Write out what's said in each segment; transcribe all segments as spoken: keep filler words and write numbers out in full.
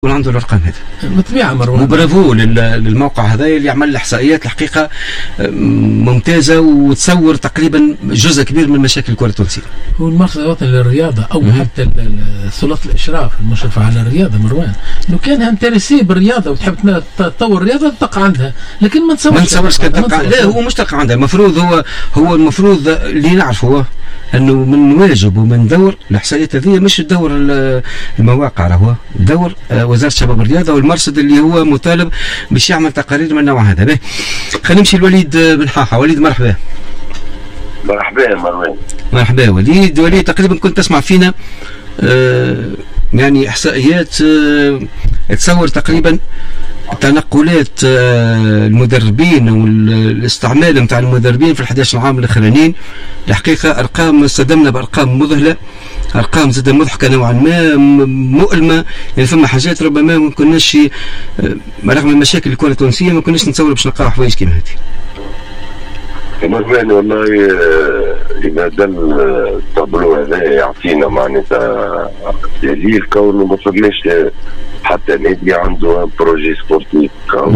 يكون عنده الارقام هذه بالطبيعه مروان. وبرافو للموقع هذا اللي يعمل الاحصائيات الحقيقه ممتازه وتصور تقريبا جزء كبير من مشاكل الكره التونسيه. هو المركز الوطني للرياضه او م- حتى سلطه الاشراف المشرفه على الرياضه مروان، لو كان انتريسي بالرياضه وتحب تطور الرياضه تلقى عندها، لكن ما تصورش ما تصورش تلقى. لا هو مش تلقى عندها، المفروض هو هو المفروض اللي نعرفه هو انه من واجب ومن دور الاحصائيات هذه، مش دور المواقع، راهو دور وزاره الشباب والرياضه والمرصد اللي هو مطالب باش يعمل تقارير من النوع هذا. به خلينا نمشي لوليد بن حاحه. وليد مرحبا. مرحبا مروان. مرحبا وليد. وليد تقريبا كنت تسمع فينا آه يعني احصائيات آه تصور تقريبا تنقلات آه المدربين والاستعمال نتاع المدربين في الأحد عشر عام الاخرانيين. الحقيقه ارقام صدمنا بارقام مذهله، ارقام زاد مضحكه نوعا ما، مؤلمه. يعني ثم حاجات ربما ما كناش رغم مشاكل الكره التونسيه ما كناش نتصور باش نلقاو حوايج كيما هذه. مروان والله اذا دل الطابلو هذا يعطينا معناتها دليل كونه ما فماش حتى نادي عنده بروجي سبورتيف.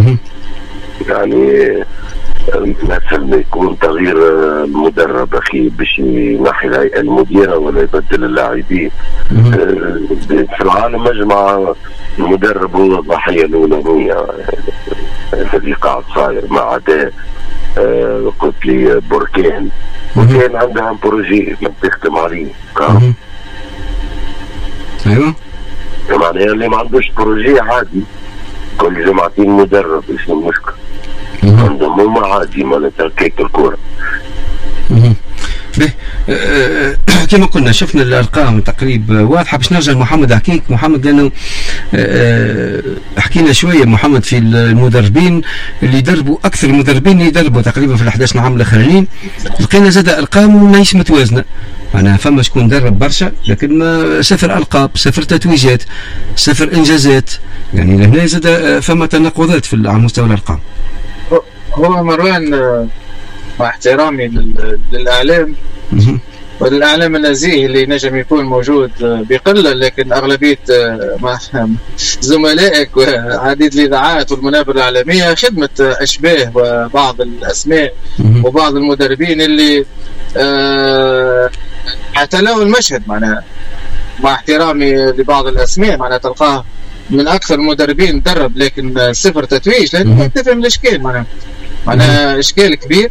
يعني مثلا ما يكون تغيير المدرب اخي باش ينحي الهيئه المديره ولا يبدل اللاعبين. في العالم اجمع المدرب هو الضحيه الاولانيه الذي قاعد صاير، ما عدا آه قلت لي بركان بركان عندها بروجي ما تخدم عليه. ايوه معناها اللي ما عندوش بروجي عادي كل جمعتين مدرب، ايش المشكله؟ عندهم هما عادي معناتها كيك الكوره. به كما قلنا شفنا الارقام تقريب واضحه. باش نرجع لمحمد حكيك محمد، لانه حكينا شويه محمد في المدربين اللي يدربوا، اكثر المدربين اللي يدربوا تقريبا في الأحد عشر عام الاخرين، لقينا زاد ارقام ماهيش متوازنه. معناها فما شكون درب برشا لكن ما صفر القاب، صفر تتويجات، صفر انجازات. يعني لهنا زاد فما تناقضات في على مستوى الارقام. هو مروان مع احترامي للاعلام والاعلام النزيه اللي نجم يكون موجود بقله، لكن اغلبيه زملائك وعديد الاذاعات والمنابر الاعلاميه خدمه اشباه وبعض الاسماء وبعض المدربين اللي حتى لو المشهد معناها مع احترامي لبعض الاسماء معناها تلقاه من اكثر المدربين درب لكن صفر تتويج، لان تفهم الاشكال معناها معناها اشكال كبير.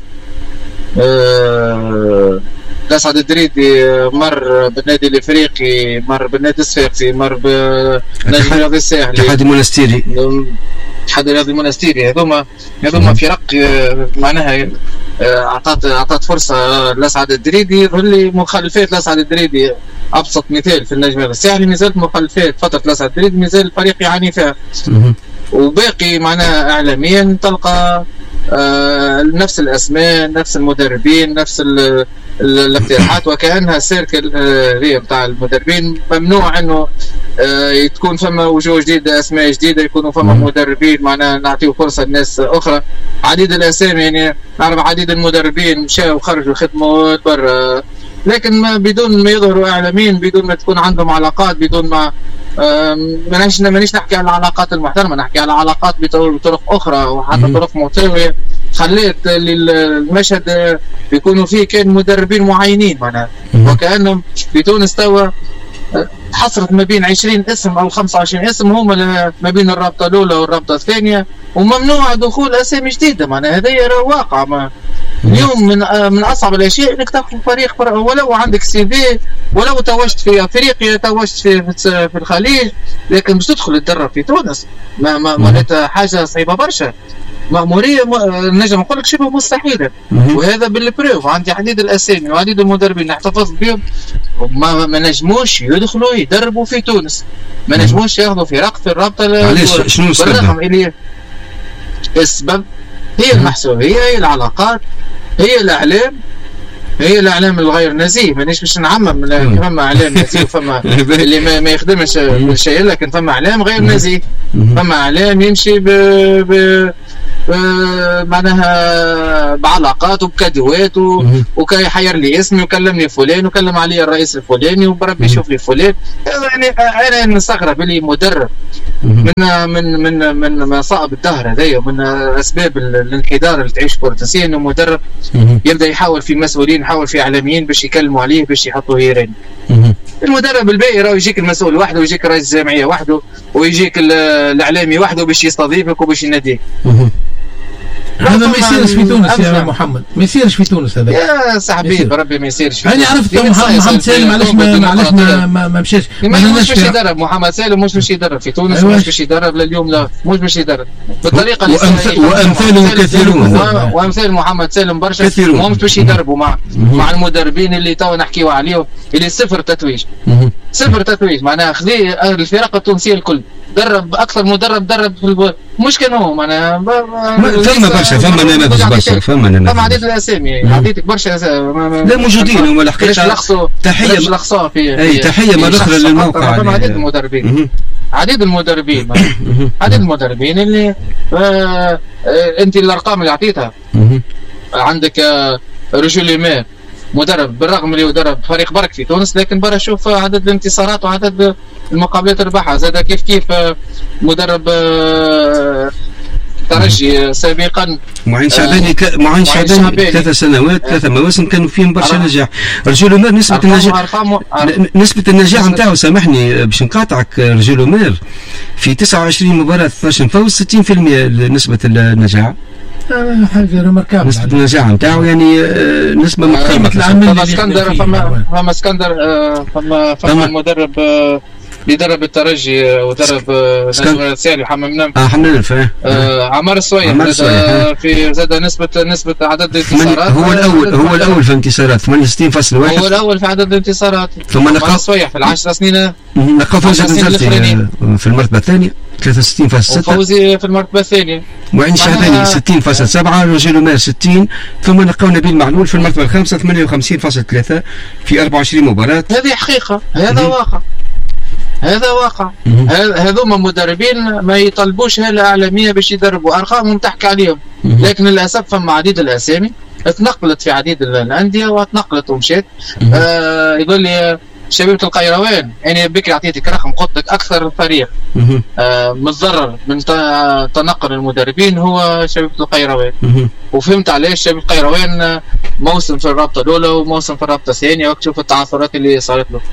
أه الأسعد الدريدي مر بالنادي الافريقي، مر بالنادي الصفاقسي، مر بالنادي الرياضي الساحلي، الاتحاد المنستيري، الاتحاد الرياضي المنستيري. هذوما هذوما فرق معناها اعطت اعطت فرصه للأسعد الدريدي اللي مخلفات الأسعد الدريدي. ابسط مثال في النجم الساحلي مازالت مخلفات فتره الأسعد الدريدي مازال الفريق يعاني فيها، وباقي معناها اعلاميا تلقى آه نفس الاسماء، نفس المدربين، نفس الاقتراحات، وكانها سيركل هي آه بتاع المدربين. ممنوع انه آه تكون فما وجوه جديده، اسماء جديده، يكونوا فما مدربين معناها نعطيو فرصه لناس اخرى. عديد الاسامي يعني نعرف عديد المدربين مشاو وخرجوا خدموا برا، لكن ما بدون ما يظهروا اعلاميين، بدون ما تكون عندهم علاقات، بدون ما مانيش مانيش نحكي على العلاقات المحترمه، نحكي على علاقات بطرق اخرى وحتى طرق متساويه خليت المشهد يكونوا فيه كان مدربين معينين معناها، وكانهم في تونس توا حصرت ما بين عشرين اسم او خمسة وعشرين اسم هما ما بين الرابطه الاولى والرابطه الثانيه، وممنوع دخول اسامي جديده معناها. هذا واقع. ما اليوم من من اصعب الاشياء انك تاخذ فريق ولو عندك سي في، ولو توجت في افريقيا، توجت في في الخليج، لكن باش تدخل تدرب في تونس ما معناتها حاجه صعيبه برشا، مأموريه نجم نقول لك شبه مستحيله. وهذا بالبروف عندي عديد الاسامي وعديد المدربين احتفظت بهم ما, ما نجموش يدخلوا يدربوا في تونس، ما نجموش ياخذوا في رقم في الرابطه. علاش؟ شنو السبب؟ اللي السبب هي المحسوبيه، هي العلاقات، هي الاعلام، هي الاعلام الغير نزيه. مانيش باش نعمم، فما اعلام نزيه وفما اللي ما, ما يخدمش بالشيء، لكن فما اعلام غير نزيه، فما اعلام يمشي ب, ب آه معناها بعلاقات وبكادوات وكي يحير لي اسمي وكلمني فلان وكلم علي الرئيس الفلاني وبربي يشوف لي فلان. يعني انا نستغرب اللي مدرب من من من من مصائب الدهر هذايا ومن اسباب الانحدار اللي تعيش كرة السله، انه مدرب يبدا يحاول في مسؤولين، يحاول في اعلاميين باش يكلموا عليه باش يحطوا هيرين. المدرب الباقي راه يجيك المسؤول وحده ويجيك رئيس الجمعيه وحده ويجيك الاعلامي وحده باش يستضيفك وباش يناديك. هذا ما يصيرش في تونس يا محمد، ما يصيرش في تونس هذا يا صاحبي بربي ما يصيرش في تونس. انا عرفت محمد سالم علاش ما علاش ما, ما, ما مشاش مش باش يدرب. محمد سالم مش باش يدرب في تونس، مش باش يدرب لليوم، لا مش باش يدرب بالطريقه اللي وامثاله كثيرون وامثال محمد سالم برشا مش باش يدربوا مع مع المدربين اللي تو نحكيو عليهم اللي صفر تتويج صفر تتويج. معناها خذي الفرق التونسيه الكل، درب اكثر مدرب درب في الب... مش كانوا معناها ثم برشا ثم نماذج برشا ثم نماذج ثم عديد الاسامي عطيتك برشا لا موجودين هما الحقيقه. تحيه لخصو في اي تحيه مره اخرى للموقع. ثم عديد المدربين عديد المدربين عديد المدربين اللي آه انت الارقام اللي عطيتها عندك آه رجولي ماء مدرب بالرغم اللي يدرب فريق برك في تونس، لكن برا شوف عدد الانتصارات وعدد المقابلات ربحها. زاد كيف كيف مدرب ترجي سابقا معين شعباني ك... معين شعباني ثلاث سنوات ثلاث مواسم كانوا فيهم برشا نجاح. رجل مير نسبة النجاح نسبة النجاح نتاعو سامحني باش نقاطعك، رجل مير في تسعة وعشرين مباراة اثناش فوز ستين بالمئة نسبة النجاح. حاجه ريماركابل نسبة النجاح نتاعو يعني نسبة محترمة. فما اسكندر فما فما اسكندر فما فما مدرب اللي درب الترجي ودرب نجم السيالي حمام نم اه حمام نم آه عمر السويح في زاد نسبة نسبة عدد الانتصارات. هو الاول هو الاول في الانتصارات ثمانية وستين فاصلة واحد، هو الاول في عدد الانتصارات. ثم عمر السويح في العشر سنين لقى فوزي في المرتبة الثانية ثلاثة وستين فاصلة ستة، وفوزي في المرتبة الثانية وعين شعباني ستين فاصلة سبعة، رجل مير ستين، ثم لقوا نبيل معلول في المرتبة الخامسة ثمانية وخمسين فاصلة ثلاثة في أربعة وعشرين مباراة. هذه حقيقة، هذا واقع، هذا واقع. هذوما مدربين ما يطلبوش هالة إعلامية باش يدربوا، أرقامهم تحكي عليهم، لكن للأسف فما عديد الأسامي تنقلت في عديد الأندية وتنقلت ومشيت. آه يقول لي شبيبة القيروان، يعني بكري عطيتك رقم قلت لك أكثر فريق آه متضرر من تنقل المدربين هو شبيبة القيروان، وفهمت علاش شبيبة القيروان موسم في الرابطة الأولى وموسم في الرابطة الثانية، وقت شوف التعثرات اللي صارت له.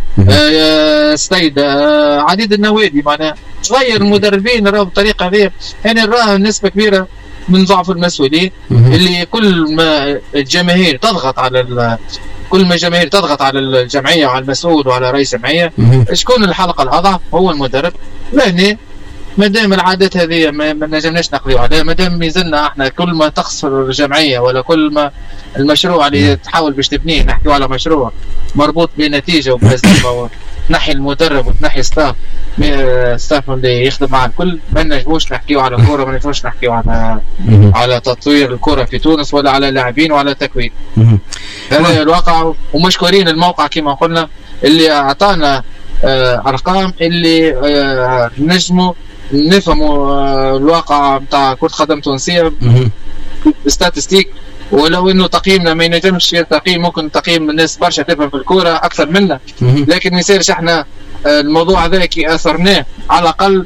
آه ستيد آه عديد النوادي معناها تغير المدربين راهو بالطريقة هذه، يعني راه نسبة كبيرة من ضعف المسؤولين اللي كل ما الجماهير تضغط على كل ما الجماهير تضغط على الجمعيه وعلى المسؤول وعلى رئيس الجمعيه، شكون الحلقه الاضعف؟ هو المدرب. لهنا ما دام العادات هذه ما نجمناش نقضيو عليها، ما دام يزلنا احنا كل ما تخسر الجمعيه ولا كل ما المشروع اللي تحاول باش تبنيه، نحكيو على مشروع مربوط بنتيجه وبهزيمه وتنحي المدرب وتنحي ستاف ستاف اللي يخدم مع الكل، ما نجموش نحكيو على كوره، ما نجموش نحكيو على على تطوير الكره في تونس ولا على لاعبين ولا تكوين. هذا الواقع، ومشكورين الموقع كما قلنا اللي اعطانا ارقام اللي نجموا نفهموا الواقع نتاع كرة قدم تونسية ستاتستيك. ولو انه تقييمنا ما ينجمش تقييم، ممكن تقييم الناس برشا تفهم في الكوره اكثر منا، لكن ما يصيرش احنا الموضوع هذا كي اثرناه على الاقل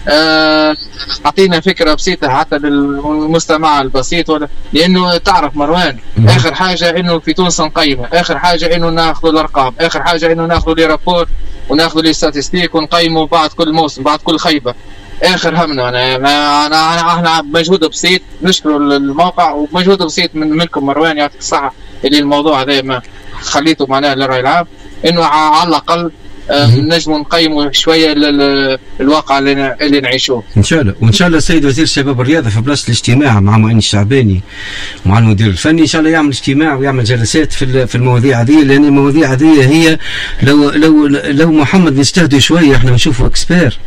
اعطينا فكره بسيطه حتى للمستمع البسيط، ولا لانه تعرف مروان اخر حاجه انه في تونس نقيمه، اخر حاجه انه ناخذ الارقام، اخر حاجه انه ناخذ لي رابور وناخذ لي ستاتستيك ونقيمه بعد كل موسم بعد كل خيبه. اخر همنا انا انا احنا مجهود بسيط، نشكر الموقع ومجهود بسيط من منكم مروان يعطيك الصحه اللي الموضوع هذا ما خليته معناه للراي العام، انه على الاقل نجموا نقيموا شويه الواقع اللي, اللي نعيشوه ان شاء الله. وان شاء الله السيد وزير الشباب والرياضه في بلاصه الاجتماع مع معين الشعباني ومع المدير الفني ان شاء الله يعمل اجتماع ويعمل جلسات في في المواضيع هذه، لان المواضيع هذه هي لو لو لو محمد نجتهدوا شويه احنا نشوفوا اكسبير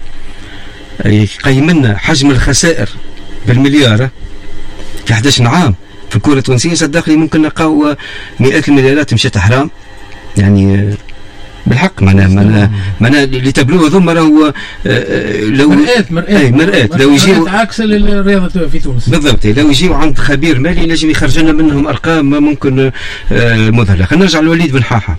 يقيم لنا حجم الخسائر بالمليار في أحد عشر عام في الكره التونسيه، صدقني ممكن نلقاو مئات المليارات مشات حرام، يعني بالحق معناها معناها معناها اللي تبلوه هذوما راهو لو مرآة مرآة مرآة لو يجيو عكس الرياضة في تونس بالضبط. لو يجيو عند خبير مالي لازم يخرج لنا منهم ارقام ممكن مذهله. خلينا نرجع لوليد بن حاحه.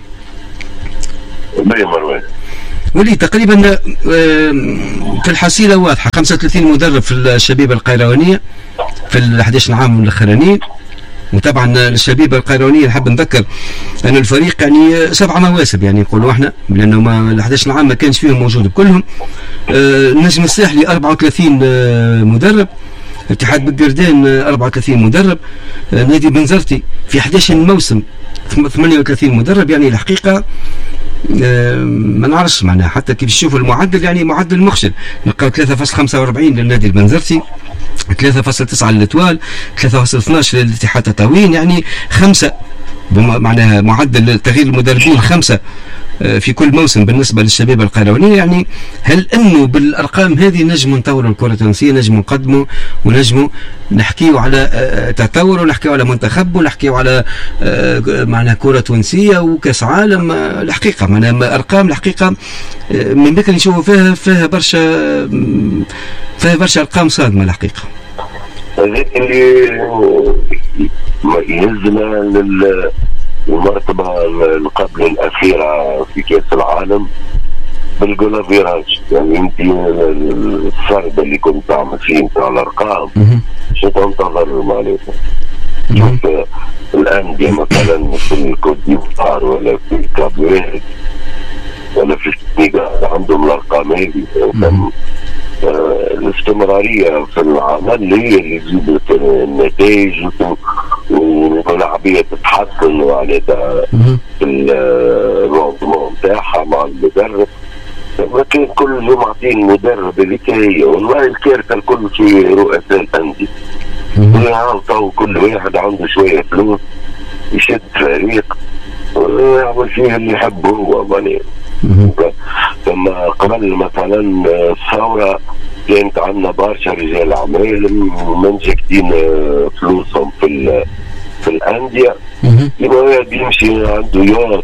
وليد تقريبا في الحصيله واضحه خمسة وثلاثين مدرب في الشبيبه القيروانيه في ال أحد عشر عام الاخرانيين. وطبعا الشبيبه القيروانيه نحب نذكر ان الفريق يعني سبعه مواسم يعني نقولوا احنا لانه ما ال أحد عشر عام ما كانش فيهم موجود بكلهم. النجم الساحلي أربعة وثلاثين مدرب، اتحاد بقردان أربعة وثلاثين مدرب، نادي بنزرتي في أحد عشر موسم ثمانية وثلاثين مدرب. يعني الحقيقه ما نعرفش معناها حتى كيف تشوفوا المعدل يعني معدل مخجل. نلقاو ثلاثة فاصلة خمسة وأربعين للنادي البنزرتي، ثلاثة فاصلة تسعة للتوال، ثلاثة فاصلة اثني عشر للاتحاد تطاوين، يعني خمسة معناها معدل تغيير المدربين خمسة في كل موسم بالنسبة للشباب القيروانية. يعني هل أنه بالأرقام هذه نجم نطوروا الكرة التونسية، نجم نقدموا ونجموا نحكيوا على تطور ونحكيوا على منتخب ونحكيوا على معناها كرة تونسية وكأس عالم؟ الحقيقة معناها أرقام الحقيقة من ذاك اللي نشوفوا فيها فيها برشا فيها برشا أرقام صادمة الحقيقة. هذاك اللي يهزنا للمرتبة قبل الأخيرة في كأس العالم بالجولافيراج. يعني انت الفرد اللي كنت تعمل فيه نتاع الأرقام شو تنتظر معناتها؟ شوف الأندية مثلا في الكوت ديفوار ولا في كاب فيردي ولا في السنغال عندهم الأرقام هذه. آه الاستمرارية في العمل هي اللي تجيب النتائج واللاعبية تتحسن معناتها في الروندمون نتاعها مع المدرب. لكن كل جمعتين مدرب اللي هي والله الكارثة الكل في رؤساء الأندية. كل واحد عنده شوية فلوس يشد فريق ويعمل فيه اللي يحبه هو معناها. ثم قبل مثلا الثورة كانت عندنا برشا رجال أعمال منجكتين فلوسهم في في الأندية. يبقى يمشي عنده يوت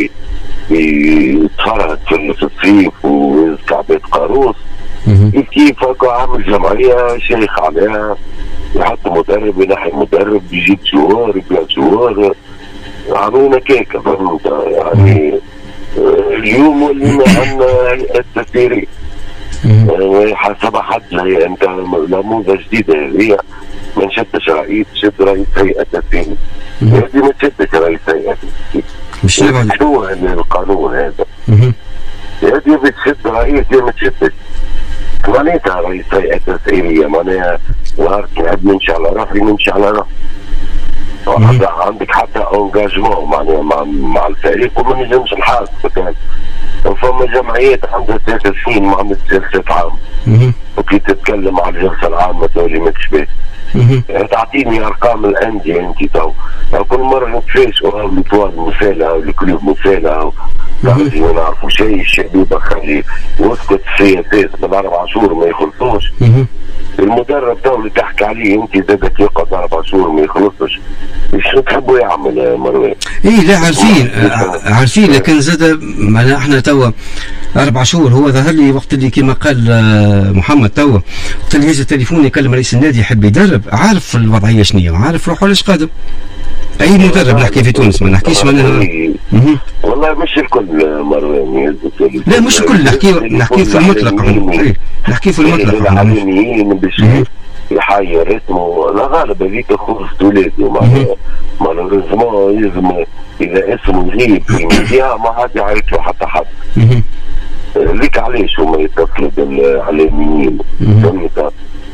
يتفرهد في الصيف ويزكع بيت قاروس كيف هكا عامل جمعية شيخ عليها يحط مدرب ينحي مدرب يجيب جوار يبيع جوار عاملين كيكة فهمت يعني. اليوم ولينا عندنا التسييري حسب حد انت نموذج جديد هي ما نشدش رئيس شد رئيس هيئة التسييري. هذه ما تشدش رئيس هيئة التسييري مش شو القانون هذا. هذه بتشد رئيس ما تشدش معناتها رئيس هيئة التسييرية معناها نهار نحب نمشي على روحي نمشي على روحي. عندك حتى انجاجمون معناها مع مع الفريق وما نجمش نحاسب. فما جمعيات عندها ثلاث سنين ما عملت جلسة عام وكي تتكلم على الجلسة العامة تولي ما تشبه. تعطيني ارقام الاندية انت تو كل مرة نتفاش او لطوال مسالة او لكلوب مسالة لازم نعرفوا شيء الشبيبة خلي وسكت السياسات بالاربع شهور ما يخلصوش. المدرب تو اللي تحكي عليه انت زادك يقعد اربع شهور ما يخلصش شو تحبوا يعمل مروان؟ اي لا عارفين عارفين لكن زاد معنا احنا توا اربع شهور. هو ظهر لي وقت اللي كما قال محمد توا وقت اللي يجي التليفون يكلم رئيس النادي يحب يدرب عارف الوضعيه شنو وعارف روحه علاش قادم. اي مدرب نحكي في تونس ما نحكيش معناها والله مش الكل مروان. لا مش الكل نحكي نحكي في المطلق نحكي في المطلق العالميين باش يحير اسمه لا غالب هذيك خلص ولاده معناها مالوريزمون لازم اذا اسمه يغيب في الميديا ما عاد يعرف له حتى حد. ليك علاش هما يتصلوا بالاعلاميين فهمت؟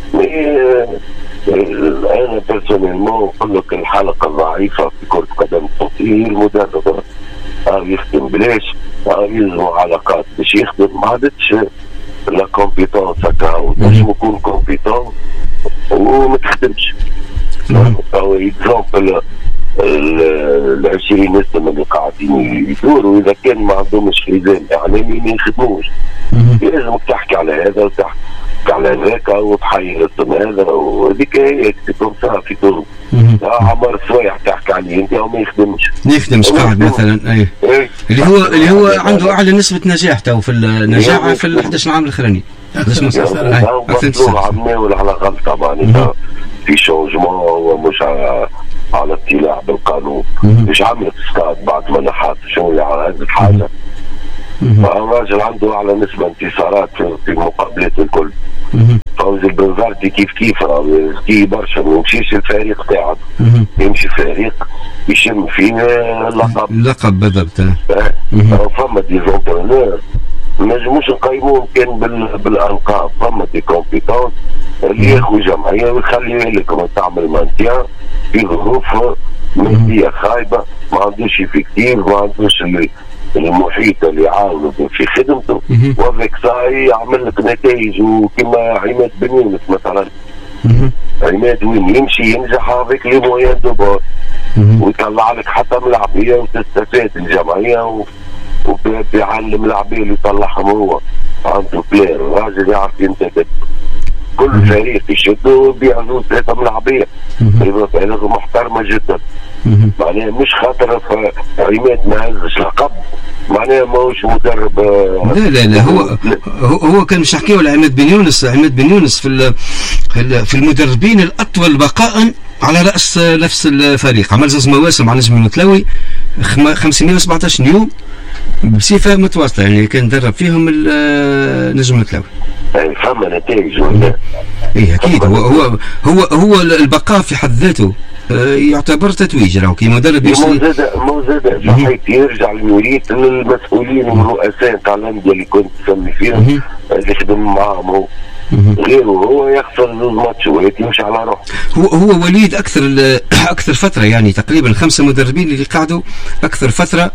انا بيرسونيلمون نقول لك الحلقه الضعيفه في كره قدم التونسيه المدرب اه يخدم بلاش اه يلزموا علاقات باش يخدم ما عادتش لا كومبيتونس هكا ونجم يكون كومبيتون وما تخدمش. او اكزومبل العشرين نسمة اللي قاعدين يدوروا اذا كان ما عندهمش حزام اعلامي ما يخدموش. لازمك تحكي على هذا وتحكي على هذاك وتحير السن هذا وهذيك هي تكون في تونس. عمر سوايع تحكي عليه انت وما يخدمش ما يخدمش قاعد مثلا اي إيه؟ اللي هو اللي هو عنده اعلى نسبه نجاح تو في النجاح في ال أحد عشر عام الاخراني. اكثر اكثر عملوا على غلطه معناتها في شونجمون ومش على على اطلاع بالقانون. مش عملت ستاد بعد ما نحات شويه على هذه الحاجه. الراجل عنده اعلى نسبه انتصارات في المقابلات الكل. فوزي البنزرتي كيف كيف ذكي برشا ما يمشيش الفريق تاعه، يمشي فريق يشم فيه اللقب. اللقب بالضبط. فما دي زونترونور ما نجموش نقيموهم كان بالالقاب، فما دي كومبيتونس اللي ياخذ جمعيه ويخلي لك تعمل مانتيان في ظروف ماديه خايبه، ما عندوش افكتيف، ما عندوش اللي المحيط اللي يعاونه في خدمته، وفيك ساي يعمل لك نتائج. وكما عماد بن يونس مثلا، عماد وين يمشي ينجح هذيك لي مويان دوبار ويطلع لك حتى ملاعبيه وتستفاد الجمعيه وبيعلم لاعبيه اللي يطلعهم هو عنده بلير. الراجل يعرف ينتدب كل فريق يشدوا بيعزوا ثلاثه ملاعبيه محترمه جدا. معناها مش خاطر عماد ما هزش لقب معناها ماهوش مدرب. لا لا لا هو هو كان مش نحكيو على عماد بن يونس. عماد بن يونس في في المدربين الاطول بقاء على راس نفس الفريق. عمل زوج مواسم مع نجم المتلوي خمسمائة وسبعطاش يوم بصفه متواصله، يعني كان درب فيهم نجم المتلوي. يعني فما نتائج ولا؟ ايه اكيد. هو هو هو هو البقاء في حد ذاته يعتبر تتويج. راهو كي مدرب يوصل مو زاد مو زاد بحيث يرجع الوريث للمسؤولين والرؤساء تاع الانديه اللي كنت تسمي فيهم اللي خدم معاهم هو. غيره هو يخسر زوج ماتشات يمشي على روحه. هو هو وليد اكثر اكثر فتره، يعني تقريبا خمسه مدربين اللي قعدوا اكثر فتره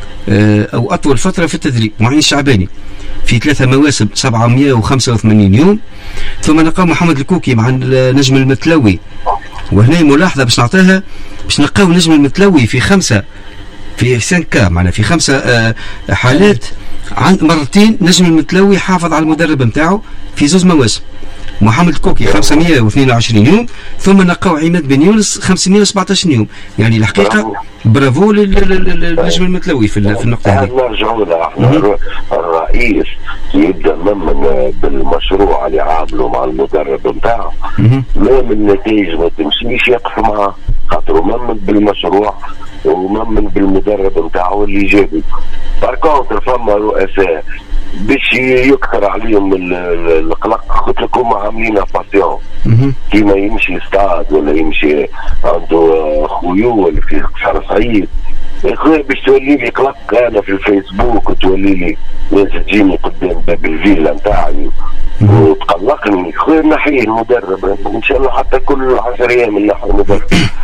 او اطول فتره في التدريب. معين الشعباني في ثلاثه مواسم سبعمائة وخمسة وثمانين يوم، ثم نلقاو محمد الكوكي مع النجم المتلوي. وهنا ملاحظه باش نعطيها، باش نلقاو نجم المتلوي في خمسه في سانكا معنا في خمسه حالات عن مرتين نجم المتلوي حافظ على المدرب نتاعو في زوج مواسم. محمد الكوكي خمسمائة واثنين وعشرين يوم، ثم نلقاو عماد بن يونس خمسمائة وسبعطاش يوم. يعني الحقيقه برافو للنجم المتلوي في النقطه هذه. نرجعوا له الرئيس يبدا من بالمشروع اللي عامله مع المدرب نتاعه، ما من النتائج ما تمشيش يقف معاه، خاطر ممن بالمشروع وممن بالمدرب نتاعه اللي جابه. باركونتر فما رؤساء باش يكثر عليهم القلق، قلت لك هم عاملين باسيون كيما يمشي ستاد ولا يمشي عنده خيول في قصر صعيد. يا خويا باش تولي لي قلق انا في الفيسبوك وتولي لي ناس تجيني قدام باب الفيلا نتاعي وتقلقني. خويا نحيه المدرب ان شاء الله حتى كل عشر ايام نحي المدرب.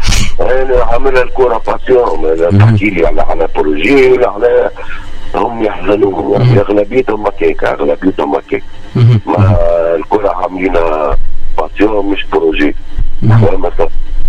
انا عاملها الكره باسيون، تحكي لي على على بروجي ولا على هم يحزنون. اغلبيتهم هكاك، اغلبيتهم هكاك. ما الكره عاملينها باسيون مش بروجي. مثلا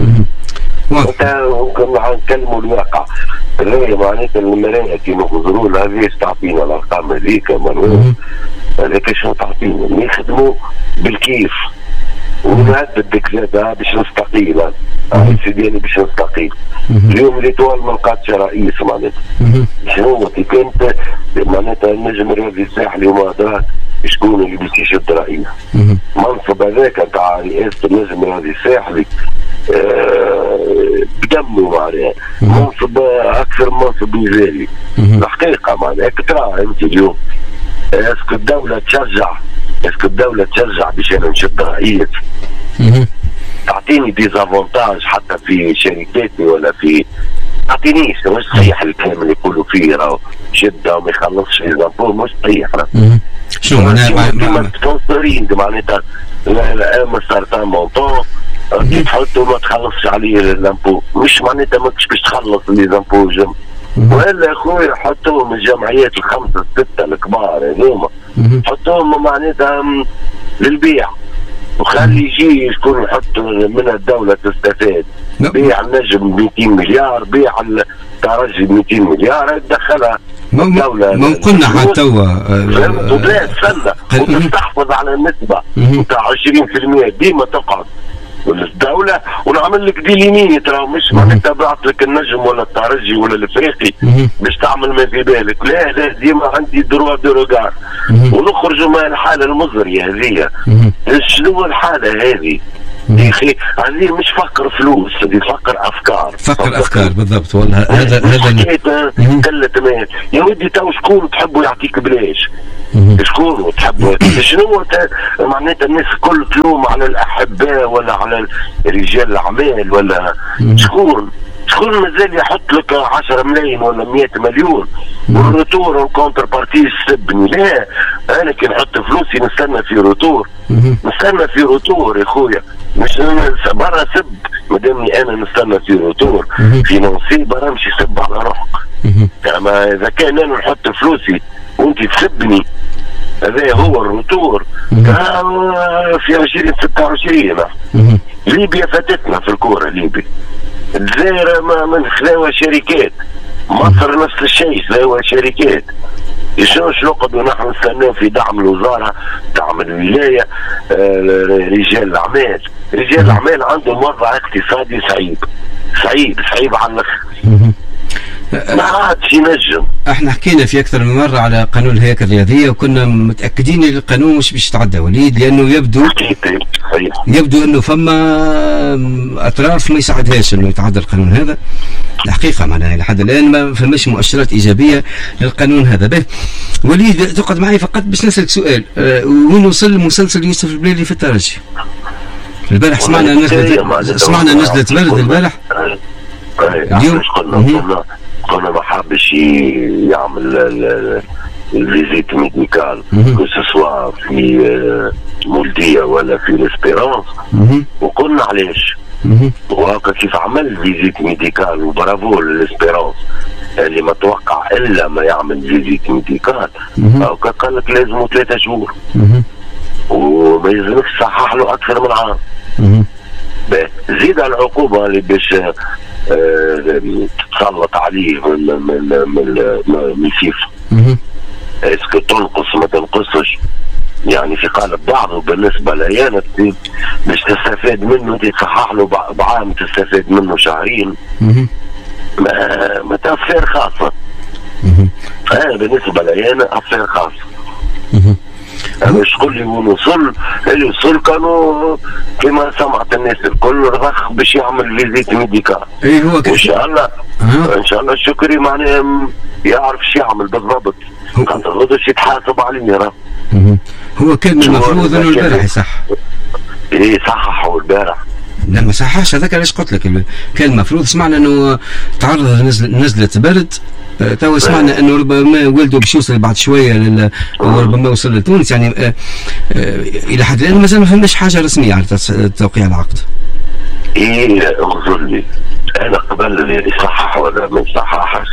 نكلموا الواقع. الرؤية معناتها المراية كي نغزروا لها ليش تعطينا الارقام هذيك مروان؟ هذاك شنو تعطينا؟ نخدموا بالكيف ونهدد بكذا باش نستقيل. انا سيدي باش نستقيل. اليوم ليتوال ما لقاتش رئيس معناتها. شنو كي كانت معناتها النجم الرياضي الساحلي وما ادراك شكون اللي باش يشد رئيس؟ منصب هذاك تاع رئاسة النجم الرياضي الساحلي بدمه معناها منصب اكثر منصب وزاري. الحقيقه معناها ترى انت اليوم اسكو الدوله تشجع اسكو الدوله تشجع باش انا نشد رئيس؟ تعطيني ديزافونتاج حتى في شركاتي ولا في تعطينيش. مش صحيح الكلام اللي يقولوا فيه راهو شده وما يخلصش لي زامبو، مش صحيح. شنو معناها سبونسورين معناتها اما سارتان مونطون كي تحطوا ما تخلصش عليه لامبو، مش معناتها ماكش باش تخلص لي زامبو جم. ولا يا خويا حطوهم الجمعيات الخمسه السته الكبار هذوما حطوهم معناتها للبيع، وخلي يجي شكون يحط من الدوله تستفاد. بيع النجم مئتين مليار، بيع الترجي مئتين مليار تدخلها الدولة. ما قلنا حتى توا فهمت؟ لا استنى وتستحفظ على النسبة نتاع عشرين بالمئة ديما تقعد الدولة ونعمل لك دي اليمين ترى مش معناتها بعت لك النجم ولا الترجي ولا الافريقي باش تعمل ما في بالك. لا لا ديما عندي دروا دو روغار ونخرجوا من الحالة المزرية هذه. شنو الحالة هذه؟ يا اخي هذه مش فقر فلوس، هذه فقر افكار. فقر افكار بالضبط. والله هذا هذا قلة مال يا ودي. تو شكون تحبوا يعطيك بلاش؟ شكون تحبوا؟ شنو معناتها الناس الكل تلوم على الاحباء ولا على رجال الاعمال ولا شكون؟ شكون مازال يحط لك عشرة ملايين ولا مئة مليون والروتور والكونتر بارتي يسبني؟ لا، انا كي نحط فلوسي نستنى في روتور، نستنى في روتور يا خويا، مش برا سب. مادامني انا نستنى في روتور فينانسي برا نمشي سب على روحك. اما اذا كان انا نحط فلوسي وانت تسبني هذا هو الروتور. في عشرين ستة وعشرين ليبيا فاتتنا في الكورة. ليبيا الجزائر من خلاوها شركات، مصر نفس الشيء خلاوها شركات. شنوش نقعدوا نحن نستناو في دعم الوزارة، دعم الولاية، آه رجال الأعمال. رجال الأعمال عندهم وضع اقتصادي صعيب صعيب صعيب على الأخر، ما عادش ينجم. احنا حكينا في اكثر من مره على قانون الهياكل الرياضيه وكنا متاكدين ان القانون مش باش يتعدى وليد، لانه يبدو يبدو انه فما اطراف ما يساعدهاش انه يتعدى القانون هذا. الحقيقه معناها لحد الان ما فماش مؤشرات ايجابيه للقانون هذا. به وليد تقعد معي فقط باش نسالك سؤال. أه وين وصل مسلسل يوسف البليلي في الترجي؟ البارح سمعنا نزلت سمعنا نزلت برد البارح. اليوم قلنا قلنا ما حابش يعمل الفيزيت ميديكال كو سوا في مولدية ولا في ليسبيرونس، وقلنا علاش. وهكا كيف عمل فيزيت ميديكال وبرافو للاسبيرونس اللي ما توقع الا ما يعمل فيزيت ميديكال، هكا قال لك لازم ثلاثة شهور وما يلزمكش تصحح له اكثر من عام. زيد العقوبه اللي باش تسلط عليه من من من من فيفا. اسكو تنقص ما تنقصش يعني في قالب بعضه. بالنسبه لي انا باش تستفاد منه تصحح له بعام، تستفاد منه شهرين، ما ما افير خاصه. انا بالنسبه لي انا افير خاصه. مش تقول لي ونوصل اللي وصل كانوا كما سمعت الناس الكل رخ باش يعمل فيزيت ميديكال. اي هو ان شاء الله أه. ان شاء الله الشكري معناه يعرف ايش يعمل بالضبط، كان غدوش يتحاسب عليه. راه هو كان المفروض انه البارح يصح. ايه صححوا البارح. لا ما صححش، هذاك علاش قلت لك كان المفروض. سمعنا انه تعرض نزله برد، تو سمعنا انه ربما ولده باش يوصل بعد شويه وربما يوصل لتونس. يعني آآ آآ الى حد الان مازال ما فهمناش حاجه رسميه على توقيع العقد. ايه اغفر لي انا قبل اللي يصحح ولا ما يصححش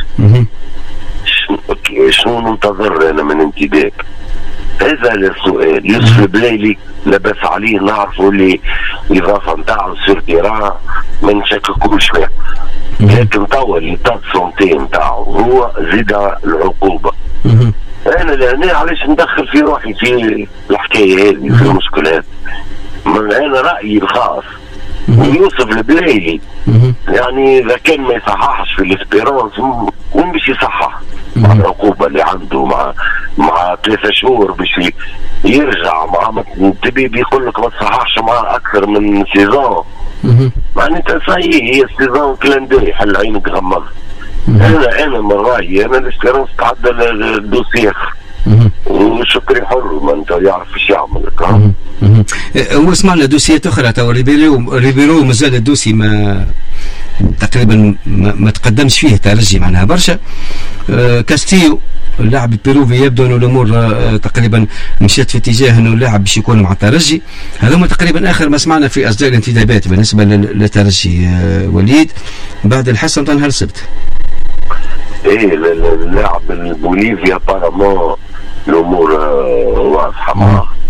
شنو ننتظر انا من انتباك؟ هذا السؤال. يوسف البليلي لبس عليه نعرفوا اللي الاضافه نتاعو سير تيران ما نشككوش فيها، لكن توا اللي تاع سونتي نتاعو هو زيد العقوبه. انا لهنا علاش ندخل في روحي في الحكايه هذه في المشكلات؟ انا رايي الخاص ويوسف البليلي يعني اذا كان ما يصححش في الاسبيرونس وين باش يصحح؟ مع العقوبه اللي عنده مع مع ثلاثة شهور باش يرجع مع تبي بيقول لك ما تصححش معاه اكثر من سيزون. معناتها صحيح هي سيزون كلاندي حل عينك غمض. انا انا من رايي انا الاسبيرونس تعدى الدوسيخ وشكري حر ما انت يعرف ايش يعمل. هو سمعنا دوسيات اخرى تو ريبيرو ريبيرو مازال الدوسي ما تقريبا ما, ما تقدمش فيه ترجي معناها برشا. أه كاستيو اللاعب البيروفي يبدو انه الامور أه تقريبا مشات في اتجاه انه اللاعب باش يكون مع الترجي. هذوما تقريبا اخر ما سمعنا في اصدار الانتدابات بالنسبه للترجي. أه وليد بعد الحسم تاع نهار السبت. ايه اللاعب البوليفيا بارامون الامور واضحه معاه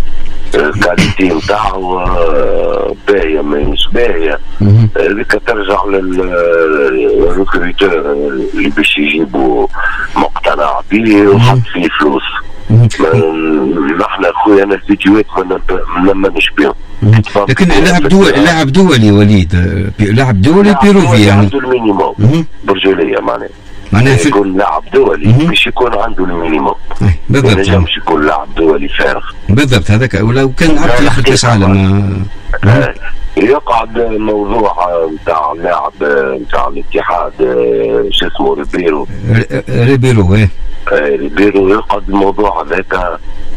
الكاليتي نتاعو باهيه مش باهيه، هذيك ترجع للريكروتور اللي باش يجيبوا مقتنع به وحط فيه فلوس. نحن اخويا انا الفيديوهات ما نمنش بهم. لكن لاعب دولي لاعب دولي وليد لاعب دولي بيروفي يعني عنده المينيموم برجوليه معناها معناها يكون لاعب دولي باش يكون عنده المينيموم. بالضبط، ما ينجمش يكون لاعب دولي فارغ. بالضبط هذاك، ولو كان لعب في كاس عالم يقعد موضوع نتاع اللاعب نتاع الاتحاد شو اسمه ريبيرو ريبيرو ايه ريبيرو يقعد الموضوع هذاك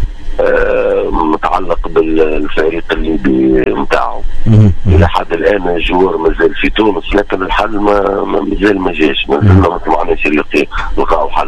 متعلق بالفريق الليبي نتاعو. الى حد الان الجوار مازال في تونس، لكن الحل ما مازال ما جاش، مازلنا ما سمعناش اللي لقاو حل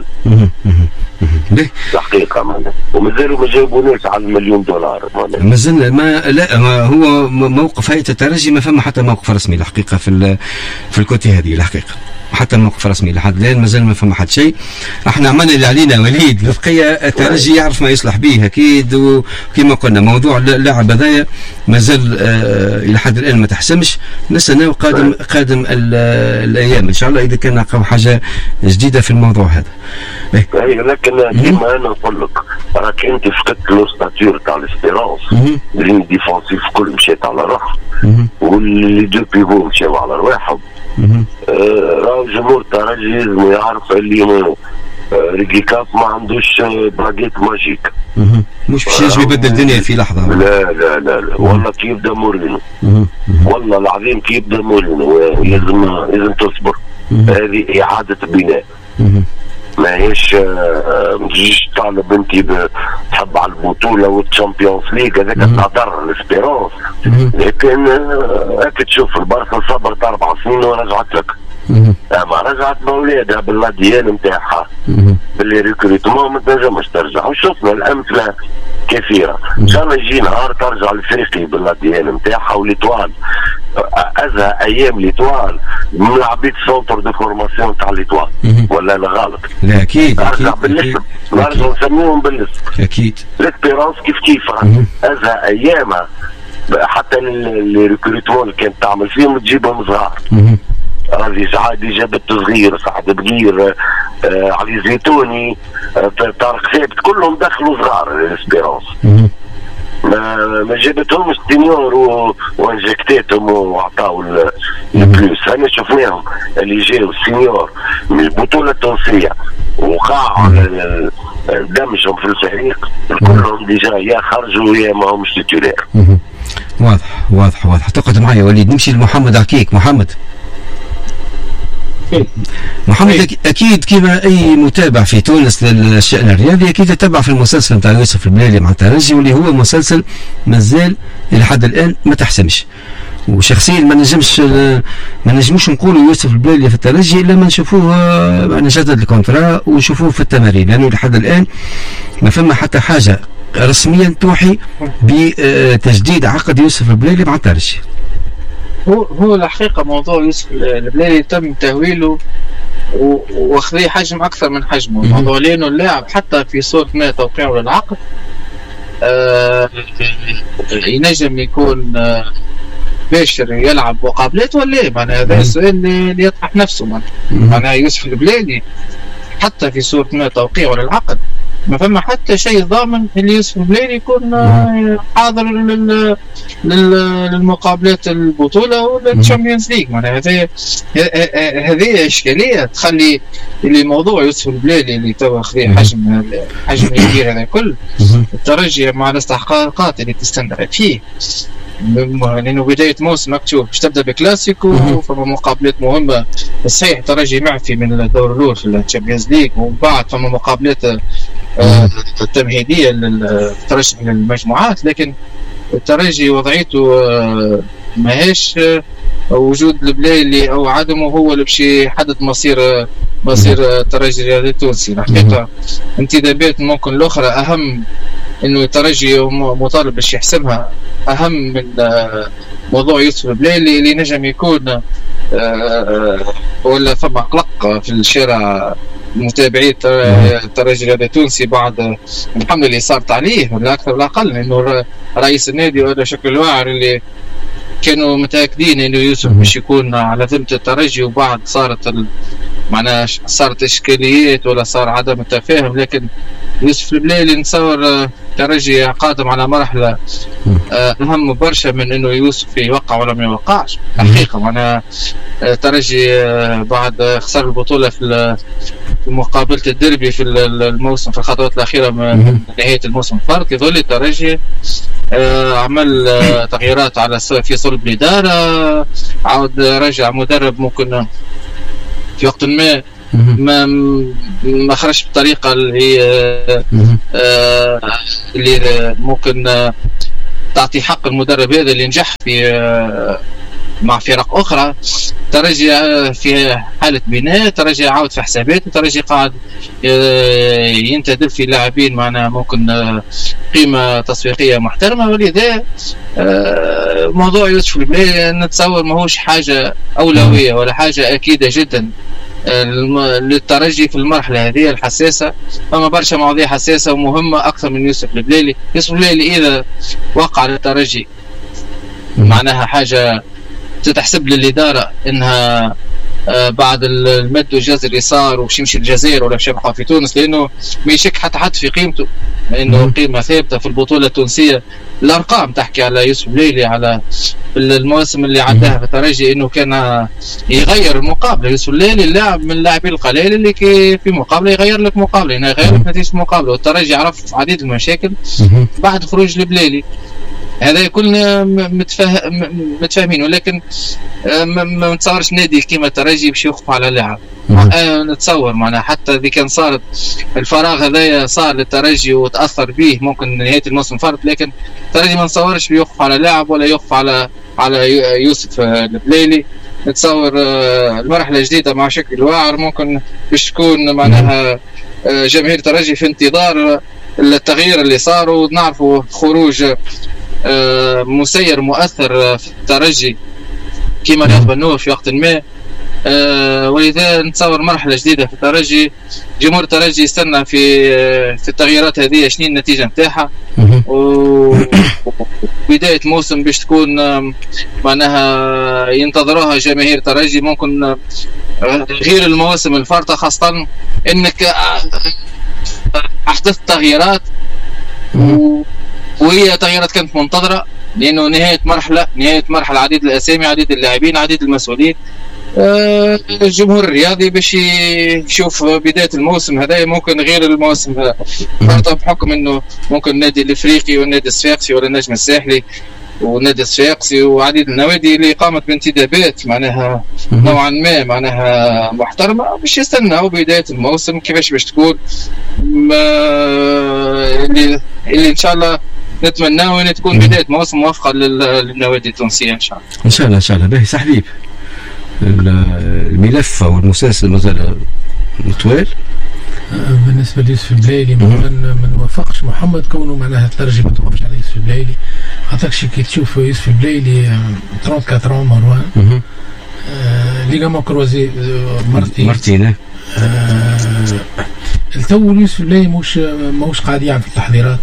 حقيقة معناها، ومازالوا ما جاوبوناش على المليون دولار مازلنا ما لا ما هو موقف هيئة الترجي ما فما حتى موقف رسمي الحقيقة في في الكوتي هذه الحقيقة، حتى موقف رسمي لحد الان مازال ما فما حد شيء. احنا عملنا اللي علينا وليد، البقيه الترجي يعرف ما يصلح به اكيد، وكما قلنا موضوع اللاعب هذايا مازال آه الى حد الان ما تحسمش، نستناو قادم قادم الايام ان شاء الله اذا كان نلقاو حاجه جديده في الموضوع هذا. اي لكن كيما انا نقول لك راك انت فقدت لو ستاتور تاع ليسبيرونس، لين ديفونسيف كل مشيت على روحه، واللي دو بيفو مشاو على رواحهم. راهو جمهور الترجي لازم يعرف اللي ريكي كاف ما عندوش باجيت ماجيك، مش باش يجي يبدل الدنيا في لحظه. لا لا لا, لا. والله كي يبدا مورينو، والله العظيم كي يبدا مورينو لازم لازم تصبر. هذه اعاده بناء، ماهيش ما تجيش طالب انت تحب على البطوله والتشامبيونز ليغ، هذاك تهدر الاسبيرونس. لكن هاك تشوف البارسا صبرت اربع سنين ورجعت لك، اما رجعت باولادها بالاديان نتاعها باللي ريكروتمون ما تنجمش ترجع، وشفنا الامثله كثيره. ان شاء الله يجي نهار ترجع الافريقي بالاديان نتاعها وليتوال. ازهى ايام ليتوال من عبيد سونتر دو فورماسيون تاع ليتوال، ولا انا غلط؟ لا اكيد ارجع بالاسم، نرجع نسميهم بالاسم اكيد. ليسبيرونس كيف كيف ازهى ايامها، حتى اللي ريكروتمون اللي كانت تعمل فيهم تجيبهم صغار. راضي سعادي جابت صغير، سعد بقير، آه علي زيتوني، آه طارق ثابت، كلهم دخلوا صغار الاسبيرونس. ما ما جابتهمش سينيور وانجكتاتهم وعطاو البلوس. انا شفناهم اللي جاوا سينيور من البطوله التونسيه وقعوا دمجهم في الفريق، كلهم ديجا يا خرجوا يا ما همش تيتولير. واضح واضح واضح. تقعد معي وليد، نمشي لمحمد عكيك. محمد محمد اكيد كما اي متابع في تونس للشأن الرياضي اكيد تتابع في المسلسل نتاع يوسف البلالي مع الترجي، واللي هو مسلسل مازال الى حد الان ما تحسمش. وشخصيا ما نجمش ما نجموش نقولوا يوسف البلالي في الترجي الا ما نشوفوه معنا جدد الكونترا ونشوفوه في التمارين، لانه لحد الان ما فما حتى حاجه رسميا توحي بتجديد عقد يوسف البلالي مع الترجي. هو هو الحقيقه موضوع يوسف البلالي تم تهويله واخذيه حجم اكثر من حجمه. الموضوع لانه اللاعب حتى في صوره ما توقيعه للعقد آه ينجم يكون آه باشر يلعب مقابلات ولا معناها هذا السؤال اللي يطرح نفسه. معناها يوسف البلالي حتى في صوره ما توقيعه للعقد ما فما حتى شيء ضامن اللي يوسف البلالي يكون حاضر للمقابلات البطوله ولا الشامبيونز ليج. معناها هذه هذه اشكاليه تخلي اللي موضوع يوسف البلالي اللي تو اخذ حجم حجم كبير هذا كل الترجي مع الاستحقاقات اللي تستندعي فيه، لانه بدايه موسم مكتوب باش تبدا بكلاسيكو فما مقابلات مهمه. صحيح الترجي معفي من الدور الاول في الشامبيونز ليج، ومن بعد فما مقابلات آه التمهيديه للترشح للمجموعات، لكن الترجي وضعيته آه ماهيش آه وجود البلالي او عدمه هو اللي باش يحدد مصير آه مصير الترجي الرياضي التونسي. الحقيقه انتدابات ممكن الاخرى اهم، انه الترجي مطالب باش يحسمها اهم من موضوع يوسف البلالي اللي نجم يكون ولا فما قلق في الشارع متابعي الترجي الرياضي التونسي بعد الحملة اللي صارت عليه ولا أكثر ولا أقل، إنه رئيس النادي ولا شكل الواعر اللي كانوا متأكدين إنه يوسف مش يكون على ذمة الترجي، وبعد صارت ال... معناها صارت إشكاليات ولا صار عدم التفاهم. لكن يوسف البليلي نتصور الترجي قادم على مرحلة أهم برشا من إنه يوسف يوقع ولا ما يوقعش. حقيقة معناها الترجي بعد خسر البطولة في مقابلة الديربي في الموسم في الخطوات الأخيرة من نهاية الموسم الفارط، يظل الترجي عمل تغييرات على في صلب الإدارة، عاود رجع مدرب ممكن في وقت ما ما ما خرجش بالطريقة اللي آه اللي ممكن آه تعطي حق المدرب هذا اللي نجح في آه مع فرق أخرى. ترجي في حالة بناء، ترجي عاود في حسابات، ترجي قاعد ينتدب في لاعبين معنا ممكن قيمة تسويقية محترمة. ولذا موضوع يوسف البليلي نتصور ماهوش حاجة أولوية ولا حاجة أكيدة جدا للترجي في المرحلة هذه الحساسة. أما برشا مواضيع حساسة ومهمة أكثر من يوسف البليلي. يوسف البليلي إذا وقع للترجي معناها حاجة تتحسب للإدارة إنها آه بعد المد والجزر اللي صار وش يمشي الجزائر ولا باش يبقى في تونس، لأنه ما يشك حتى حد في قيمته، لأنه قيمة ثابتة في البطولة التونسية. الأرقام تحكي على يوسف البليلي على المواسم اللي عداها في الترجي إنه كان يغير المقابلة. يوسف البليلي اللاعب من اللاعبين القليل اللي في مقابلة يغير لك مقابلة، يعني يغير لك نتيجة المقابلة. والترجي عرف عديد المشاكل بعد خروج البليلي، هذا كلنا متفاهم متفاهمين. ولكن ما نتصورش نادي كيما الترجي باش يوقف على لاعب. نتصور معنا حتى إذا كان صارت الفراغ هذايا صار للترجي وتأثر به ممكن نهاية الموسم فرط، لكن الترجي ما نتصورش بيوقف على لاعب ولا يوقف على على يوسف البليلي. نتصور المرحلة الجديدة مع شكل واعر ممكن باش تكون معناها جماهير الترجي في انتظار التغيير اللي صار، ونعرفوا خروج مسير مؤثر في الترجي كما رياض بنوف في وقت ما. أه ولذا نتصور مرحلة جديدة في الترجي. جمهور الترجي يستنى في في التغييرات هذه شنو النتيجة نتاعها، وبداية موسم باش تكون معناها ينتظروها جماهير الترجي ممكن غير المواسم الفارطة، خاصة انك احدث تغييرات وهي تغييرات كانت منتظرة، لأنه نهاية مرحلة نهاية مرحلة عديد الأسامي، عديد اللاعبين، عديد المسؤولين. أه الجمهور الرياضي باش يشوف بداية الموسم هذا ممكن غير الموسم هذا فرطة، بحكم أنه ممكن النادي الإفريقي والنادي الصفاقسي ولا النجم الساحلي والنادي الصفاقسي وعديد النوادي اللي قامت بانتدابات معناها نوعا ما معناها محترمة باش يستناو بداية الموسم كيفاش باش تكون، اللي, اللي إن شاء الله نتمناه أن تكون بداية موسم موافقة للنوادي التونسية إن شاء الله. إن شاء الله إن شاء الله. باهي سحبيب الملف أو المسلسل مازال طويل. بالنسبة ليوسف البليلي مثلا ما نوافقش محمد كونه معناها الترجي ما توقفش على يوسف البليلي. خاطرش كي تشوف يوسف البليلي أربعة وثلاثين عام مروان ليغامون كروزي مرتين مرتين التو يوسف البليلي موش موش قاعد يعمل في التحضيرات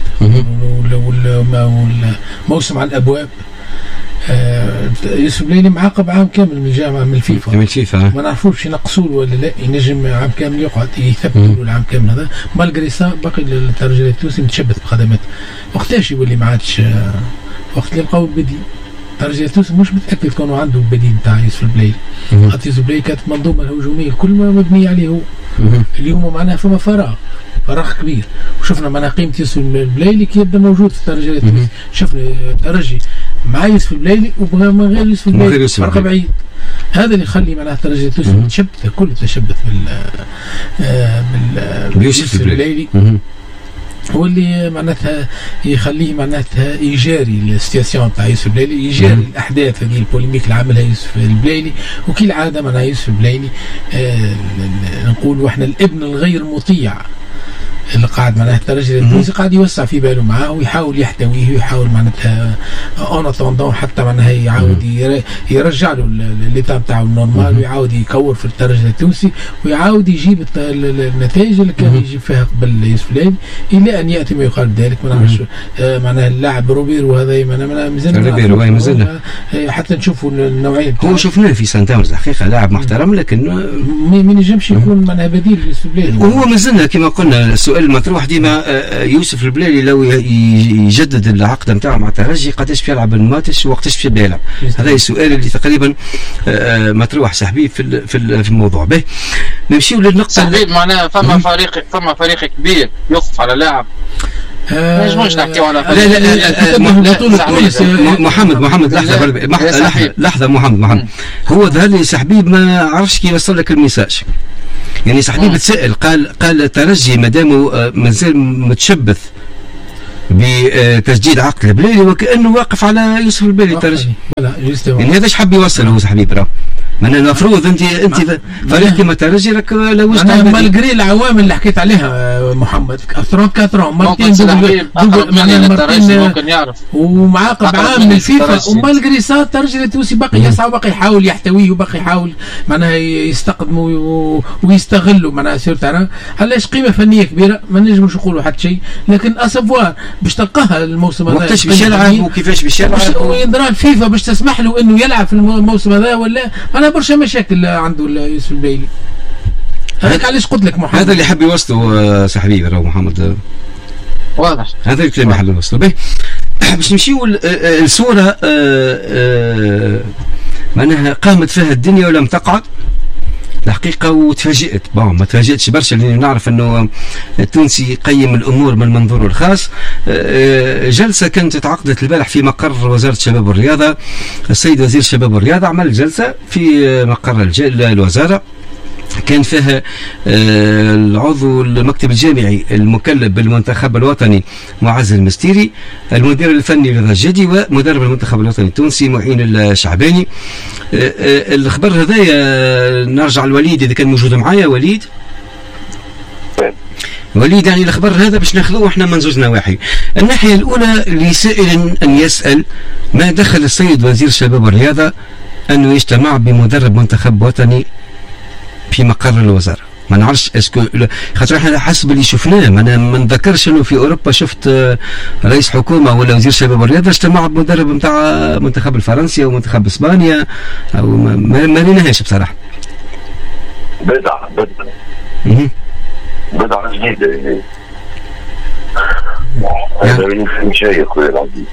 والموسم على الأبواب. يوسف البليلي معاقب عام كامل من الجامعة من الفيفا من الفيفا ما نعرفوش ينقصوا ولا لا، ينجم عام كامل يقعد يثبتوا له العام كامل هذا. مالغري سا باقي الترجي التونسي متشبث بخدمات. وقتاش يولي ما عادش وقت اللي لقاو البديل. الترجي التونسي مش متأكد كونه عنده البديل نتاع يوسف البليلي. خاطر يوسف البليلي كانت منظومة الهجومية كل ما مبنية عليه هو. اليوم معناها فما فراغ فراغ كبير، وشفنا معناها قيمة يوسف البليلي كي يبدا موجود في الترجي التونسي. شفنا الترجي مع يوسف البليلي وبغى من غير يوسف البليلي فرق بعيد. هذا اللي يخلي معناها الترجي التونسي متشبث كل تشبث بال بال يوسف البليلي، هو اللي معناتها يخليه معناتها يجاري السياسيون تاع يوسف البليلي، يجاري الاحداث هذه البوليميك اللي عملها يوسف البليلي. وكل عاده معناها يوسف البليلي آه نقول واحنا الابن الغير مطيع اللي قاعد معناها الترجي التونسي قاعد يوسع في باله معاه ويحاول يحتويه ويحاول معناتها اون اتوندون حتى معناها يعاود يرجع له الليتا بتاعه النورمال ويعاود يكور في الترجي التونسي ويعاود يجيب النتائج اللي كان يجيب فيها قبل يوسف البيلي الى ان ياتي ما يقال بذلك. ما نعرفش معناها اللاعب روبيرو هذا معناها مازال روبيرو مازال حتى نشوفوا النوعيه هو شفناه في سان داونز الحقيقه لاعب محترم لكن ما ينجمش يكون معناها بديل ليوسف البيلي. وهو مازلنا كما قلنا السؤال المطروح ديما يوسف البلالي لو يجدد العقد نتاعو مع الترجي قداش بيلعب الماتش وقتاش باش بيلعب؟ هذا السؤال اللي تقريبا مطروح سحبيب في في الموضوع به. نمشيو للنقطه سحبيب معناها فما فريق فما فريق كبير يوقف على لاعب ما نجموش نحكيو على لا لا لا محمد محمد لحظه لحظه لحظه محمد محمد هو ظهر لي سحبيب ما عرفش كي يوصل لك الميساج. يعني سحبيب تسأل قال قال الترجي مادامه مازال متشبث بتجديد عقد البلالي وكأنه واقف على يوسف البلالي الترجي. يعني هذا ايش حب يوصل هو سحبيب راه من المفروض انت انت فريق كما الترجي راك لو انا مالغري العوامل اللي حكيت عليها محمد اثرون كاترون مرتين مرتين ممكن يعرف ومعاقب عام من الفيفا ومالغري صار الترجي التونسي باقي يسعى وباقي يحاول يحتويه وباقي يحاول معناها يستقدموا ويستغلوا معناها سيرت انا علاش قيمه فنيه كبيره ما نجموش نقولوا حتى شيء لكن اسفوار باش تلقاها الموسم هذا وقتاش باش يلعب وكيفاش باش يلعب ويندرى الفيفا باش تسمح له انه يلعب في الموسم هذا ولا انا برشا مشاكل عنده يوسف البيلي. هذاك علاش قلت لك محمد هذا اللي حب يوصله سحبيب راهو محمد واضح هذا الكلام اللي حب يوصله به. باش نمشيو الصوره معناها قامت فيها الدنيا ولم تقعد الحقيقه وتفاجئت بون ما تفاجئتش برشا لاني نعرف انه التونسي يقيم الامور من منظوره الخاص. جلسه كانت تعقدت البارح في مقر وزاره الشباب والرياضه. السيد وزير الشباب والرياضه عمل جلسه في مقر الوزاره كان فيها العضو المكتب الجامعي المكلف بالمنتخب الوطني معز المستيري المدير الفني رضا الجدي ومدرب المنتخب الوطني التونسي معين الشعباني. الخبر هذايا نرجع لوليد اذا كان موجود معايا وليد وليد يعني الخبر هذا باش ناخذوه احنا من زوج نواحي. الناحيه الاولى لسائل ان يسال ما دخل السيد وزير الشباب والرياضه انه يجتمع بمدرب منتخب وطني في مقر الوزاره. ما نعرفش اسكو خاطر احنا حسب اللي شفناه ما ما نذكرش انه في اوروبا شفت رئيس حكومه ولا وزير الشباب والرياضه اجتمع بمدرب نتاع منتخب الفرنسي ومنتخب اسبانيا او ما, ما ريناهاش بصراحه. بدعه بدعه بدعه جديده هذا يمكن شيء يا اخوي العزيز.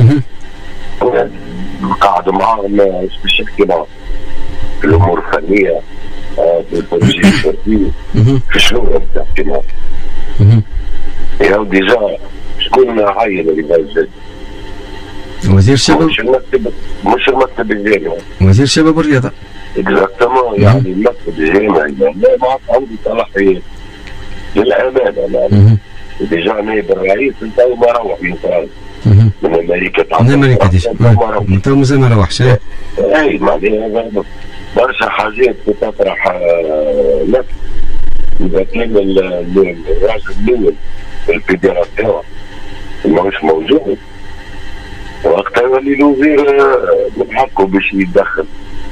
قاعد معاهم باش يحكي معاهم في الامور الفنيه في التوجيه الفردي في شنو تحكي معاهم. يا ديجا شكون عين اللي جاي وزير الشباب مش المكتب مش المكتب الجامعي وزير الشباب والرياضه اكزاكتومون يعني المكتب الجامعي لا ما عنده صلاحيه للامانه يعني ديجا نائب الرئيس انت ما روح من فرنسا من امريكا تعرف من امريكا ديجا انت مازال ما روحش اي معناها برشا حاجات تطرح لك اذا كان الراجل الاول في الفيدراسيون ماهوش موجود وقتها يولي الوزير من حقه باش يتدخل.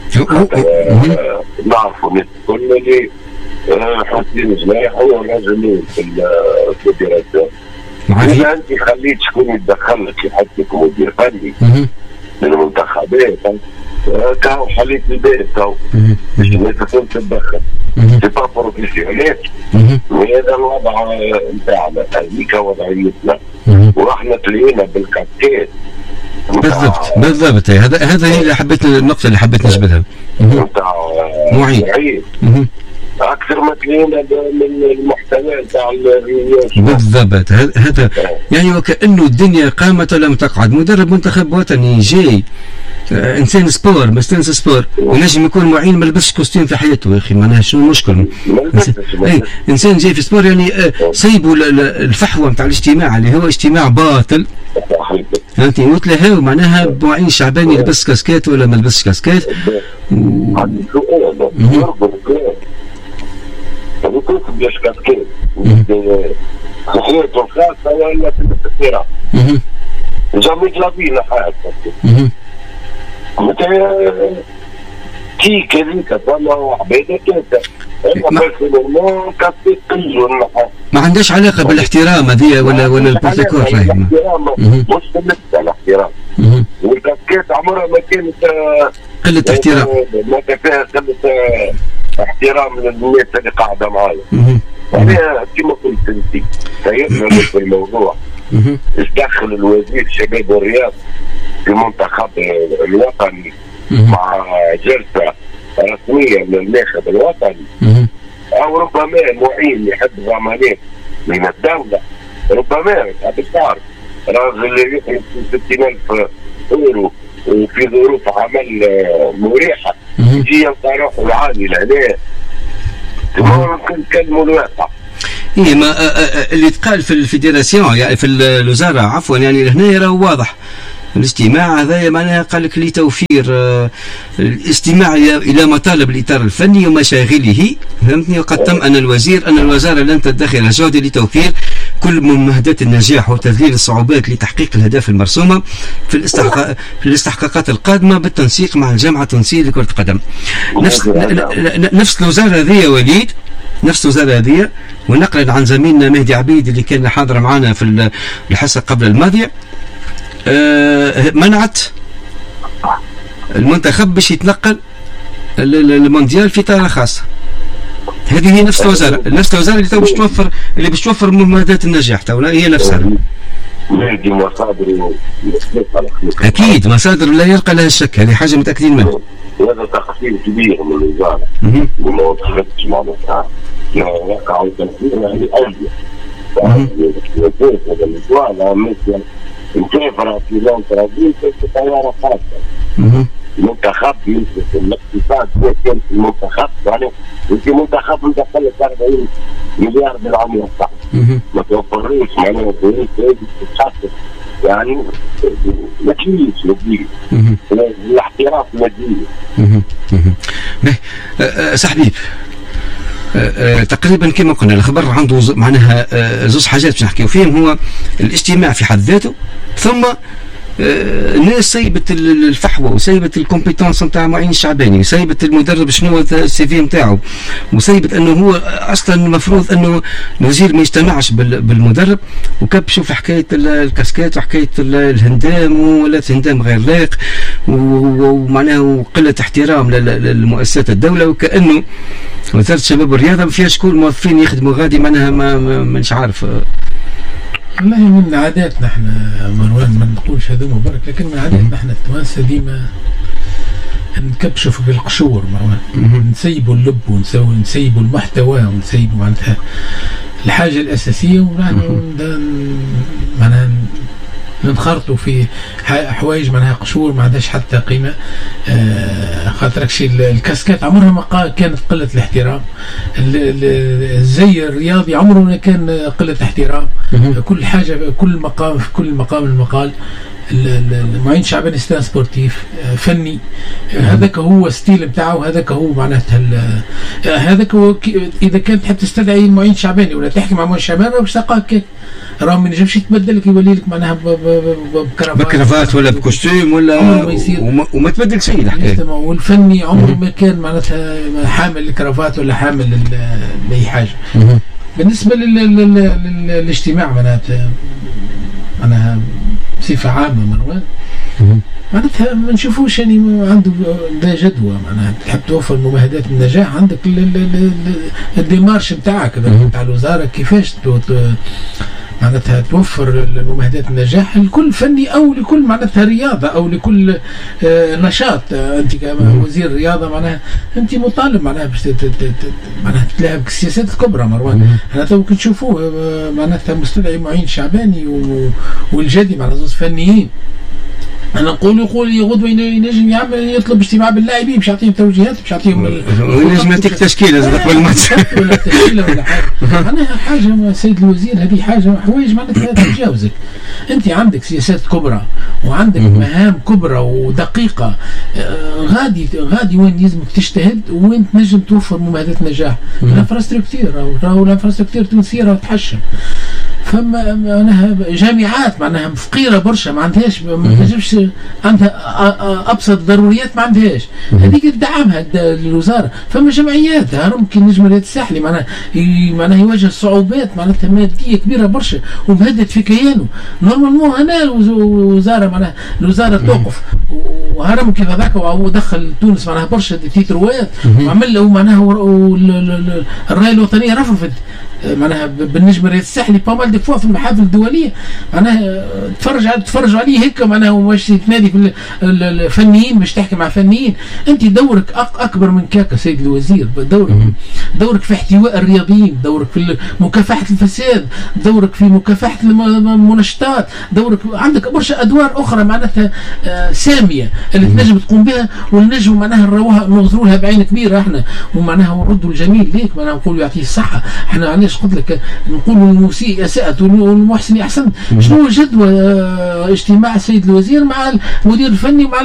نعرفوا الناس الكل اللي حسين جناح هو الراجل الاول في الفيدراسيون. اذا انت خليت شكون يتدخل لك يحط لك مدير فني من المنتخبات كاو حليت الباب كاو باش الناس تكون تتدخل سي با بروفيسيونيل وهذا الوضع نتاعنا هذيك وضعيتنا واحنا تلينا بالكاسكيت. بالضبط بالضبط هذا هذا اللي حبيت النقطه اللي حبيت نجبدها نتاع معين اكثر ما تلينا من المحتوى نتاع الرياضيات. بالضبط هذا يعني وكانه الدنيا قامت ولم تقعد. مدرب منتخب وطني جاي انسان سبور مستانس سبور ونجم يكون معين ما لبسش كوستيم في حياته يا اخي معناها شنو المشكل؟ اي انسان جاي في سبور يعني سيبوا الفحوى نتاع الاجتماع اللي هو اجتماع باطل فهمتي وتلاهاو معناها معين شعباني يلبس كاسكيت ولا ما لبسش كاسكيت. صحيته الخاصة ولا في الاختراع جميع لابينا حاجة متى كي كذيك فما عبيدة كذا ما عندهاش علاقة بالاحترام هذه ولا ولا البروتوكول راهي مش بالنسبة للاحترام والكاسكيت عمرها ما كانت قلة احترام ما كان فيها قلة احترام للناس اللي قاعدة معايا يعني كما قلت انت سيبنا في الموضوع ايش دخل الوزير الشباب والرياض في المنتخب الوطني مع جلسة رسمية من الناخب الوطني او ربما معين يحب ضمانات من الدولة ربما هذا تعرف راجل يقرب ستين ألف اورو وفي ظروف عمل مريحة يجي يلقى روحه عالي لهنا ممكن نتكلموا الواقع. إيه ما اللي تقال في الفيدراسيون يعني في الوزارة عفوا يعني هنا راه واضح الاستماع هذا معناها قال لك لتوفير الاستماع الى مطالب الاطار الفني ومشاغله فهمتني وقد تم ان الوزير ان الوزاره لن تدخر جهد لتوفير كل ممهدات النجاح وتذليل الصعوبات لتحقيق الاهداف المرسومه في الاستحقاق في الاستحقاقات القادمه بالتنسيق مع الجامعه التونسيه لكره القدم. نفس نفس الوزاره هذه وليد نفس الوزاره هذه ونقلا عن زميلنا مهدي عبيد اللي كان حاضر معنا في الحصه قبل الماضيه أه منعت المنتخب باش يتنقل المونديال في طائره خاصه. هذه هي نفس الوزاره نفس الوزاره اللي تو باش توفر اللي باش توفر ممهدات النجاح تو هي نفسها. هذه مصادر اكيد مصادر لا يلقى لها الشك هذه حاجه متاكدين منها. وهذا تقصير كبير من الوزاره وما وصلتش معناتها وقعوا تنفيذ يعني اولياء. هذا الموضوع مسافرة في لون ترابيز في طيارة خاصة. المنتخب يمسك الاقتصاد كان في المنتخب يعني في منتخب مدخل أربعين مليار بالعملة الصعبة. ما توفرلوش معناها الظروف هذه تتخصص يعني ما تجيش ما تجيش. الاحتراف ما تجيش. صاحبي أه تقريبا كما قلنا الخبر عنده معناها أه زوج حاجات باش نحكيو فيهم هو الاجتماع في حد ذاته ثم الناس أه سيبت الفحوى وسيبت الكومبيتونس نتاع معين الشعباني وسيبت المدرب شنو هو السي في نتاعو وسيبت انه هو اصلا المفروض انه الوزير ما يجتمعش بالمدرب وكبشوا في حكايه الكاسكات وحكايه الهندام ولا هندام غير لائق ومعناه وقله احترام للمؤسسات الدوله وكانه وزاره الشباب والرياضه ما فيهاش شكون موظفين يخدموا غادي معناها ما مانيش عارف. والله من عاداتنا احنا مروان ما نقولش هذوما برك لكن من عاداتنا احنا التوانسه ديما نكبشوا في القشور مروان نسيبوا اللب ونسيبوا المحتوى ونسيبوا معناتها الحاجه الاساسيه ونحن معناها ننخرطوا في حوايج معناها قشور ما عندهاش حتى قيمه. آه خاطرك شي الكاسكات عمرها ما كانت قله الاحترام. الزي الرياضي عمره ما كان قله احترام. كل حاجه كل مقام في كل مقام من المقال المعين شعباني ستان سبورتيف فني هذاك هو ستيل نتاعو هذاك هو معناتها هذاك هو اذا كانت تحب تستدعي المعين شعباني ولا تحكي مع معين شعباني باش تلقاك راه ما ينجمش يتبدل لك يولي لك معناها بكرافات ولا بكوستيم ولا وما, وما تبدل شيء الحكايه. والفني عمره ما كان معناتها حامل الكرافات ولا حامل لاي حاجه. بالنسبه للاجتماع معناتها معناها بصفه عامه مروان معناتها ما نشوفوش يعني عنده ده جدوى معناها تحب توفر ممهدات النجاح عندك الديمارش نتاعك نتاع الوزاره كيفاش معناتها توفر ممهدات النجاح لكل فني او لكل معناتها رياضه او لكل نشاط. انت كوزير الرياضه معناها انت مطالب معناها باش معناها تلاعب السياسات الكبرى مروان. انا تو كنت تشوفوه معناتها مستدعي معين شعباني والجدي مع زوج فنيين انا نقول يقول غدوه ينجم يعمل يطلب اجتماع باللاعبين باش يعطيهم توجيهات باش يعطيهم وينجم يعطيك تشكيله قبل الماتش ولا تشكيله ولا حاجه. معناها حاجه سيد الوزير هذه حاجه حوايج معناتها تتجاوزك. انت عندك سياسات كبرى وعندك مهام كبرى ودقيقه غادي غادي وين يلزمك تجتهد وين تنجم توفر ممهدات نجاح. الانفراستركتور راهو الانفراستركتور التونسيه راهو تحشم فما معناها جامعات معناها فقيره برشا ما عندهاش ما تنجمش عندها ابسط ضروريات ما عندهاش، هذيك تدعمها الوزاره. فما جمعيات هرم كي نجم الرياض الساحلي معناها معناها يواجه صعوبات معناتها ماديه كبيره برشا ومهدد في كيانه. نورمالمون هنا الوزاره معناها الوزاره توقف وهرم كيف هذاك ودخل تونس معناها برشا تيتروات وعمل له معناها الرايه الوطنيه رفضت معناها بالنجم الرياض الساحلي بامال دي فوا في المحافل الدوليه معناها تفرج تفرجوا عليه هيك معناها واش تنادي في الفنيين باش تحكي مع فنيين. انت دورك اكبر من كاكا سيد الوزير، دورك دورك في احتواء الرياضيين، دورك في مكافحه الفساد، دورك في مكافحه المنشطات، دورك عندك برشا ادوار اخرى معناتها ساميه اللي تنجم تقوم بها والنجم معناها نروها ننظروا لها بعين كبيره احنا ومعناها ونردوا الجميل ليك معناها نقولوا يعطيه الصحه. احنا علاش قلت لك نقولوا المسيء اساءت والمحسن احسن. شنو جدوى اجتماع السيد الوزير مع المدير الفني ومع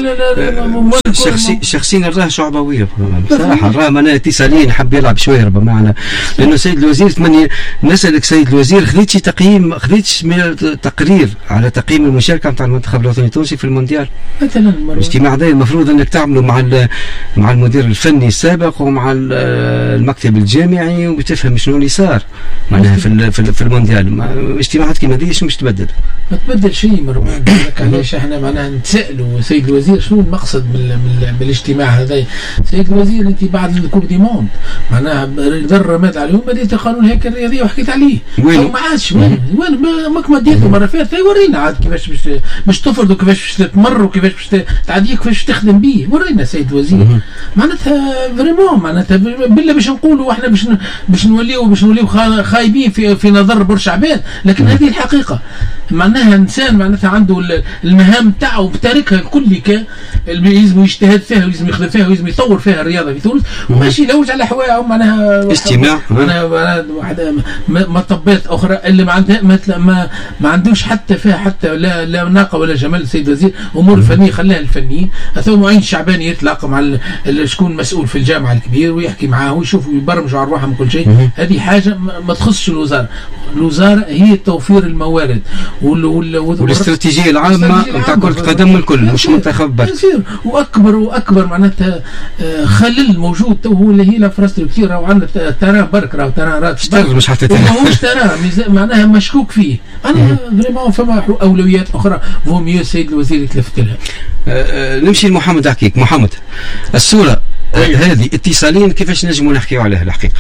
شخصي شخصيا راه شعبويه بصراحه، راه معناها اتصاليين حب يلعب شويه ربما معنا لانه السيد الوزير تمني نسالك سيد الوزير خذيتش تقييم خذيتش تقرير على تقييم المشاركه نتاع المنتخب الوطني التونسي في المونديال مثلا؟ الاجتماع هذا المفروض انك تعمله مع مع المدير الفني السابق ومع المكتب الجامعي وتفهم شنو اللي صار معناها في في المونديال. اجتماعات كيما هذه شنو باش تبدل؟ ما تبدل شيء مروان. علاش احنا معناها نتسالوا سيد الوزير شنو المقصد من, من, من الاجتماع هذا؟ سيد الوزير انت بعد الكوب دي موند معناها ضر رماد عليهم بديت قانون الهيكله الرياضيه وحكيت عليه وين ما عادش وين وين ماك ما ديته مره فاتت ورينا عاد كيفاش باش باش تفرض وكيفاش باش تمر وكيفاش باش تعديك كيفاش تخدم به ورينا سيد الوزير. معناتها فريمون معناتها بالله باش نقولوا احنا باش باش نوليو باش نوليو خايبين في في نظر برشا عباد، لكن هذه الحقيقه. معناها انسان معناتها عنده المهام تاعو بتاركها الكل ك لازم يجتهد فيها ولازم يخدم فيها ولازم يطور فيها الرياضه في تونس وماشي يلوج على حوايعهم معناها اجتماع معناها واحد مطبات اخرى اللي ما عندها ما ما عندوش حتى فيها حتى لا لا ناقه ولا جمال. السيد الوزير امور الفنيه خلاها الفنيين، ثم معين الشعباني يتلاقى مع شكون مسؤول في الجامعه الكبير ويحكي معاه ويشوفوا ويبرمجوا على روحهم كل شيء. هذه حاجه ما تخصش الوزاره. الوزاره هي توفير الموارد والاستراتيجيه العامه نتاع كره القدم الكل مش منتخب برك. واكبر واكبر معناتها خلل موجود تو هو اللي هي الانفراستركتور راهو عندنا ترى برك راهو ترى راه مش حتى ماهوش ترى معناها مشكوك فيه. انا فريمون فما اولويات اخرى فو ميو السيد الوزير يتلفت لها. أه نمشي لمحمد حكيك. محمد الصوره هذه اتصاليا كيفاش نجموا نحكيو عليها الحقيقه؟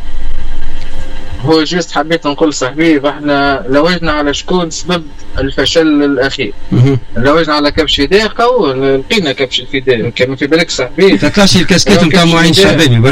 هو جست حبيت نقول صاحبي احنا لوجنا على شكون سبب الفشل الاخير. لوجنا على كبش فداقه ولقينا كبش الفداء. كان في بالك صاحبي تطلعش الكاسكيت نتاع معين الشعباني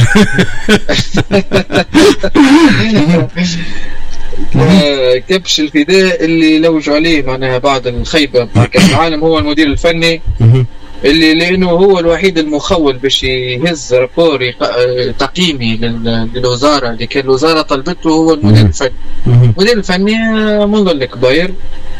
كبش الفداء اللي لوجوا عليه معناها بعد الخيبه بتاع كاس العالم هو المدير الفني اللي لانه هو الوحيد المخول باش يهز رابور تقييمي للوزاره اللي كان الوزاره طلبته هو المدير الفني. المدير الفني منذ الكبير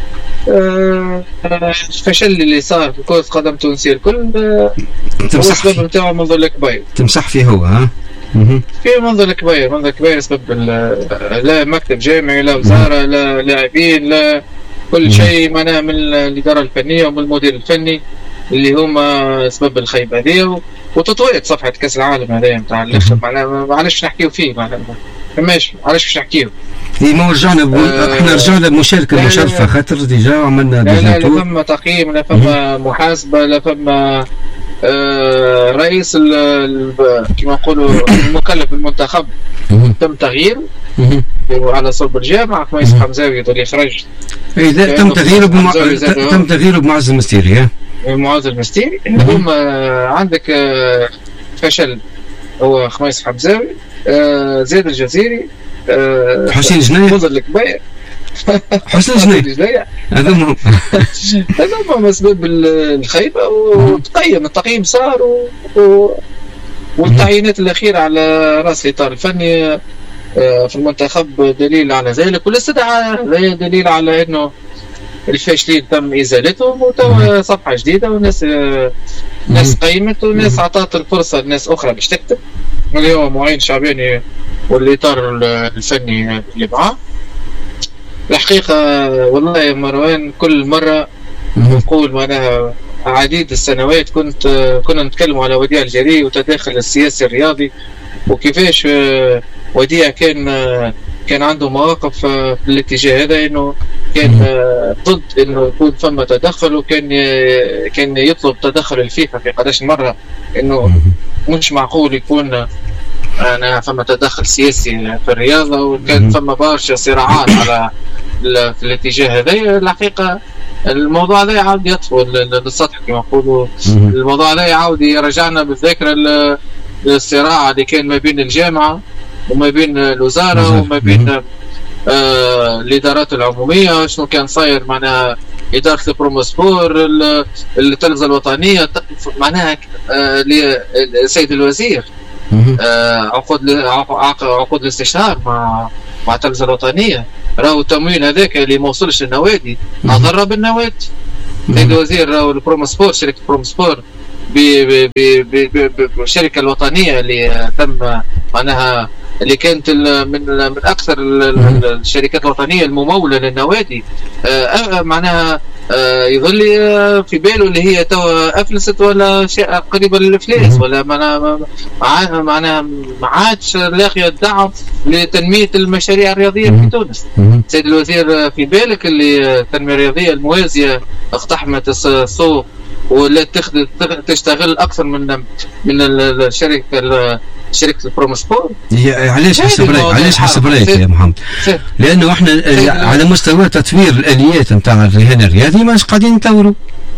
الفشل اللي صار في كرة قدم تونسية الكل هو السبب نتاعو منذ الكبير. تمسح فيه هو ها؟ في منذ الكبير منذ الكبير سبب لا مكتب جامعي لا وزاره لا لاعبين لا كل شيء معناها من الاداره الفنيه ومن المدير الفني اللي هما سبب الخيبه هذه وتطوير صفحه كاس العالم هذايا نتاع الاخر. معناها علاش نحكيو فيه معناها فماش علاش باش نحكيو اي ما رجعنا آه احنا رجعنا بمشاركه مشرفه خاطر ديجا عملنا لا لا, لا فما تقييم لا فما محاسبه لا فما آه رئيس كما نقولوا المكلف بالمنتخب تم تغيير على صلب الجامعه خميس حمزاوي اللي خرج. اي لا تم تغييره بمع... تم تغييره بمعز المستيري ها معز المستيري. هم عندك آه فشل هو خميس حمزاوي آه زيد الجزيري آه حسين جناية منذ الكبير حسين جناية هذوما هذوما اسباب الخيبه وتقيم التقييم صار و... والتعيينات الاخيره على راس الاطار الفني في المنتخب دليل على ذلك والاستدعاء دليل على انه الفاشلين تم ازالتهم وتوا صفحه جديده والناس ناس قيمت والناس اعطت الفرصه لناس اخرى باش تكتب. اليوم معين شعباني والاطار الفني اللي معاه الحقيقة والله يا مروان كل مرة نقول معناها عديد السنوات كنت كنا نتكلم على وديع الجري وتداخل السياسي الرياضي، وكيفاش وديع كان كان عنده مواقف في الاتجاه هذا، انه كان ضد انه يكون ثم تدخل، وكان كان يطلب تدخل الفيفا في قداش مرة، انه مش معقول يكون انا فما تدخل سياسي في الرياضة، وكان فما برشا صراعات على في الاتجاه هذا. الحقيقة الموضوع هذا يعاود يطفو للسطح كما نقولوا، الموضوع هذا يعاود يرجعنا بالذاكرة للصراع اللي كان ما بين الجامعة وما بين الوزارة وما بين آه الإدارات العمومية، شنو كان صاير معناها إدارة البروموسبور، التلفزة الوطنية، معناها آه لسيد الوزير آه عقود عقود الاستشهار مع مع التلفزة الوطنية، راهو التموين هذاك اللي ما وصلش للنوادي أضر بالنوادي. سيد الوزير راهو البروموسبور، شركة البروموسبور بالشركة الوطنية اللي تم معناها اللي كانت من من أكثر الشركات الوطنية الممولة للنوادي، آه معناها آه يظل في باله اللي هي توا أفلست ولا شيء قريبة للإفلاس، ولا معناها معناها ما عادش لاقية الدعم لتنمية المشاريع الرياضية في تونس. سيد الوزير في بالك اللي التنمية الرياضية الموازية اقتحمت السوق ولا تشتغل أكثر من من الشركة شركة البروموسبور. علاش حسب رايك علاش حسب رايك يا محمد؟ لأنه احنا على مستوى تطوير الآليات نتاع الرهان الرياضي ماش قاعدين نطوروا.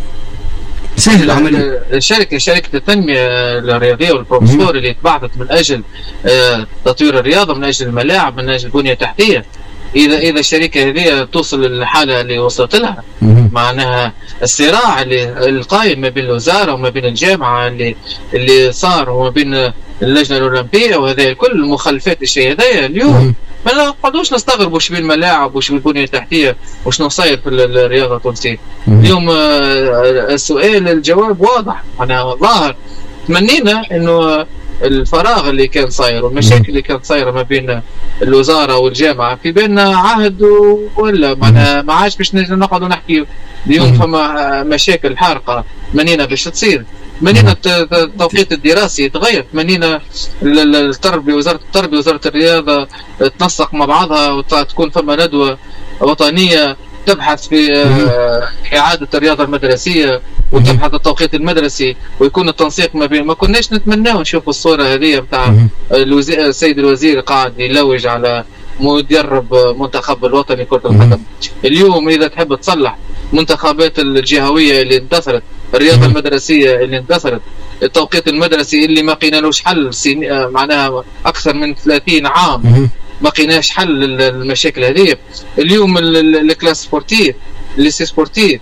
سهل العملية. الشركة شركة التنمية الرياضية والبروموسبور اللي تبعثت من أجل تطوير الرياضة، من أجل الملاعب، من أجل البنية التحتية، إذا إذا الشركة هذه توصل للحالة اللي وصلت لها، معناها الصراع اللي القائم ما بين الوزارة وما بين الجامعة اللي اللي صار وما بين اللجنة الأولمبية، وهذا الكل مخالفات الشيء هذايا اليوم ما نقعدوش نستغربوا وش بين الملاعب وش بالبنية التحتية وشنو صاير في الرياضة التونسية. اليوم السؤال الجواب واضح، أنا ظاهر تمنينا إنه الفراغ اللي كان صاير والمشاكل اللي كانت صايره ما بين الوزاره والجامعه في بيننا عهد ولا ما عادش باش نقعدوا نحكيو. اليوم فما مشاكل حارقه تمنينا باش تصير، تمنينا التوقيت الدراسي يتغير، تمنينا التربيه وزاره التربيه وزاره الرياضه تنسق مع بعضها وتكون فما ندوه وطنيه تبحث في إعادة الرياضة المدرسية وتبحث التوقيت المدرسي ويكون التنسيق ما بين. ما كناش نتمناو نشوف الصورة هذه بتاع الوزير السيد الوزير قاعد يلوج على مدرب منتخب الوطني كرة القدم. اليوم إذا تحب تصلح منتخبات الجهوية اللي اندثرت، الرياضة المدرسية اللي اندثرت، التوقيت المدرسي اللي ما قينالوش حل معناها أكثر من ثلاثين عام ما قيناش حل المشاكل هذه. اليوم الكلاس سبورتيف الليسي سبورتيف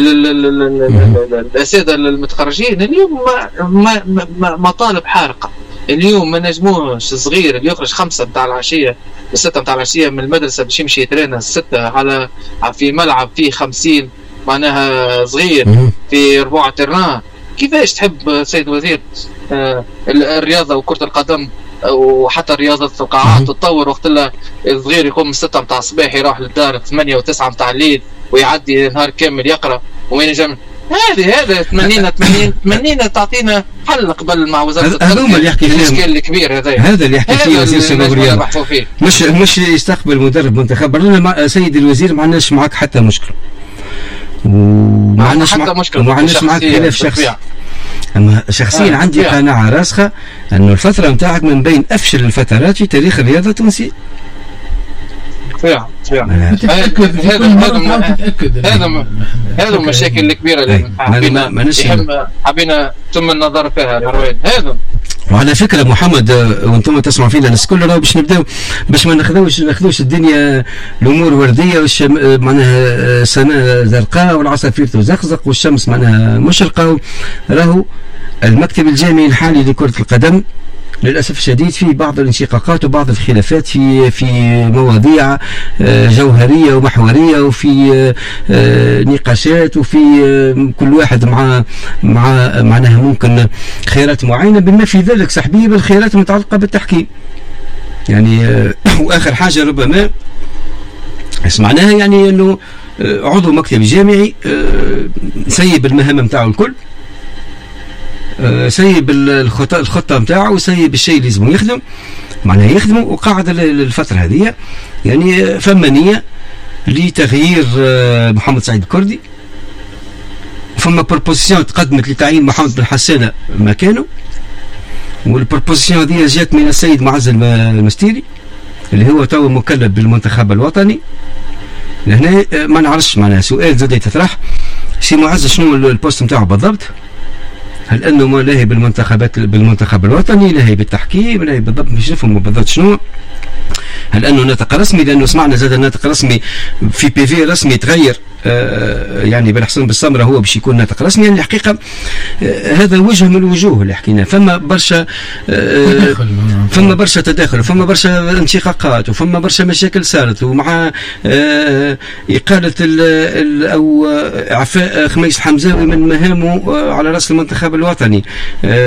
الاساتذه المتخرجين اليوم ما ما مطالب حارقه. اليوم ما نجموش صغير اللي يخرج خمسة متاع العشيه الستة متاع العشيه من المدرسه باش يمشي يترينا الستة على في ملعب فيه خمسين معناها صغير في ربع تران. كيفاش تحب سيد وزير آه الرياضه وكره القدم وحتى رياضة القاعات تتطور وقت الله الصغير يقوم من ستة متاع الصباح يروح للدار ثمانية وتسعة متاع الليل ويعدي نهار كامل يقرأ وين جم. هذه هذا تمنينا تمنينا تمنينا تعطينا حل قبل مع وزارة التربية اللي يحكي فيه الاشكال الكبير هذا هذا اللي يحكي فيه وزير الشباب والرياضة، مش مش يستقبل مدرب منتخب. برنا سيد الوزير ما عندناش معك حتى مشكلة وما عندناش حتى مشكلة وما عندناش معك خلاف شخصي. أما شخصيا آه عندي فيها. قناعة راسخة أنه الفترة متاعك من بين أفشل الفترات في تاريخ الرياضة التونسية. فعلا فعلا. تتأكد هذا هذا هذا المشاكل الكبيرة اللي حابين حابين تم النظر فيها مروان. هذا وعلى فكرة محمد وانتم تسمعوا فينا الناس كلها باش نبداو باش ما ناخذوش ناخذوش الدنيا الامور ورديه والشم معناها سماء زرقاء والعصافير تزقزق والشمس معناها مشرقه. راهو المكتب الجامعي الحالي لكرة القدم للأسف الشديد في بعض الانشقاقات وبعض الخلافات في في مواضيع جوهرية ومحورية وفي نقاشات وفي كل واحد مع مع معناها ممكن خيارات معينة بما في ذلك سحبية بالخيارات المتعلقة بالتحكيم. يعني وآخر حاجة ربما معناها يعني انه عضو مكتب جامعي سيب المهام نتاعو الكل، سيب الخطه الخطه نتاعو وسيب الشيء اللي لازم يخدم، معناها يخدم وقاعد الفتره هذه يعني فما نيه لتغيير محمد سعيد الكردي، فما بروبوزيسيون تقدمت لتعيين محمد بن حسانه مكانه، والبروبوزيسيون هذه جات من السيد معز المستيري اللي هو تو مكلف بالمنتخب الوطني. لهنا ما نعرفش معناها سؤال زاد يتطرح، سي معز شنو البوست نتاعو بالضبط؟ هل انه لاهي بالمنتخبات بالمنتخب الوطني، لاهي بالتحكيم، لاهي بالضبط مش نفهم بالضبط شنو؟ هل انه ناطق رسمي؟ لانه سمعنا زاد ناطق رسمي في بي في رسمي تغير آه يعني بالحسن بالسمره هو باش يكون ناطق رسمي. يعني الحقيقه آه هذا وجه من الوجوه اللي حكينا، فما برشا آه فما برشا تداخل، وفما برشا انشقاقات، وفما برشا مشاكل صارت، ومع آه اقاله ال ال او اعفاء خميس حمزاوي من مهامه آه على راس المنتخب الوطني. آه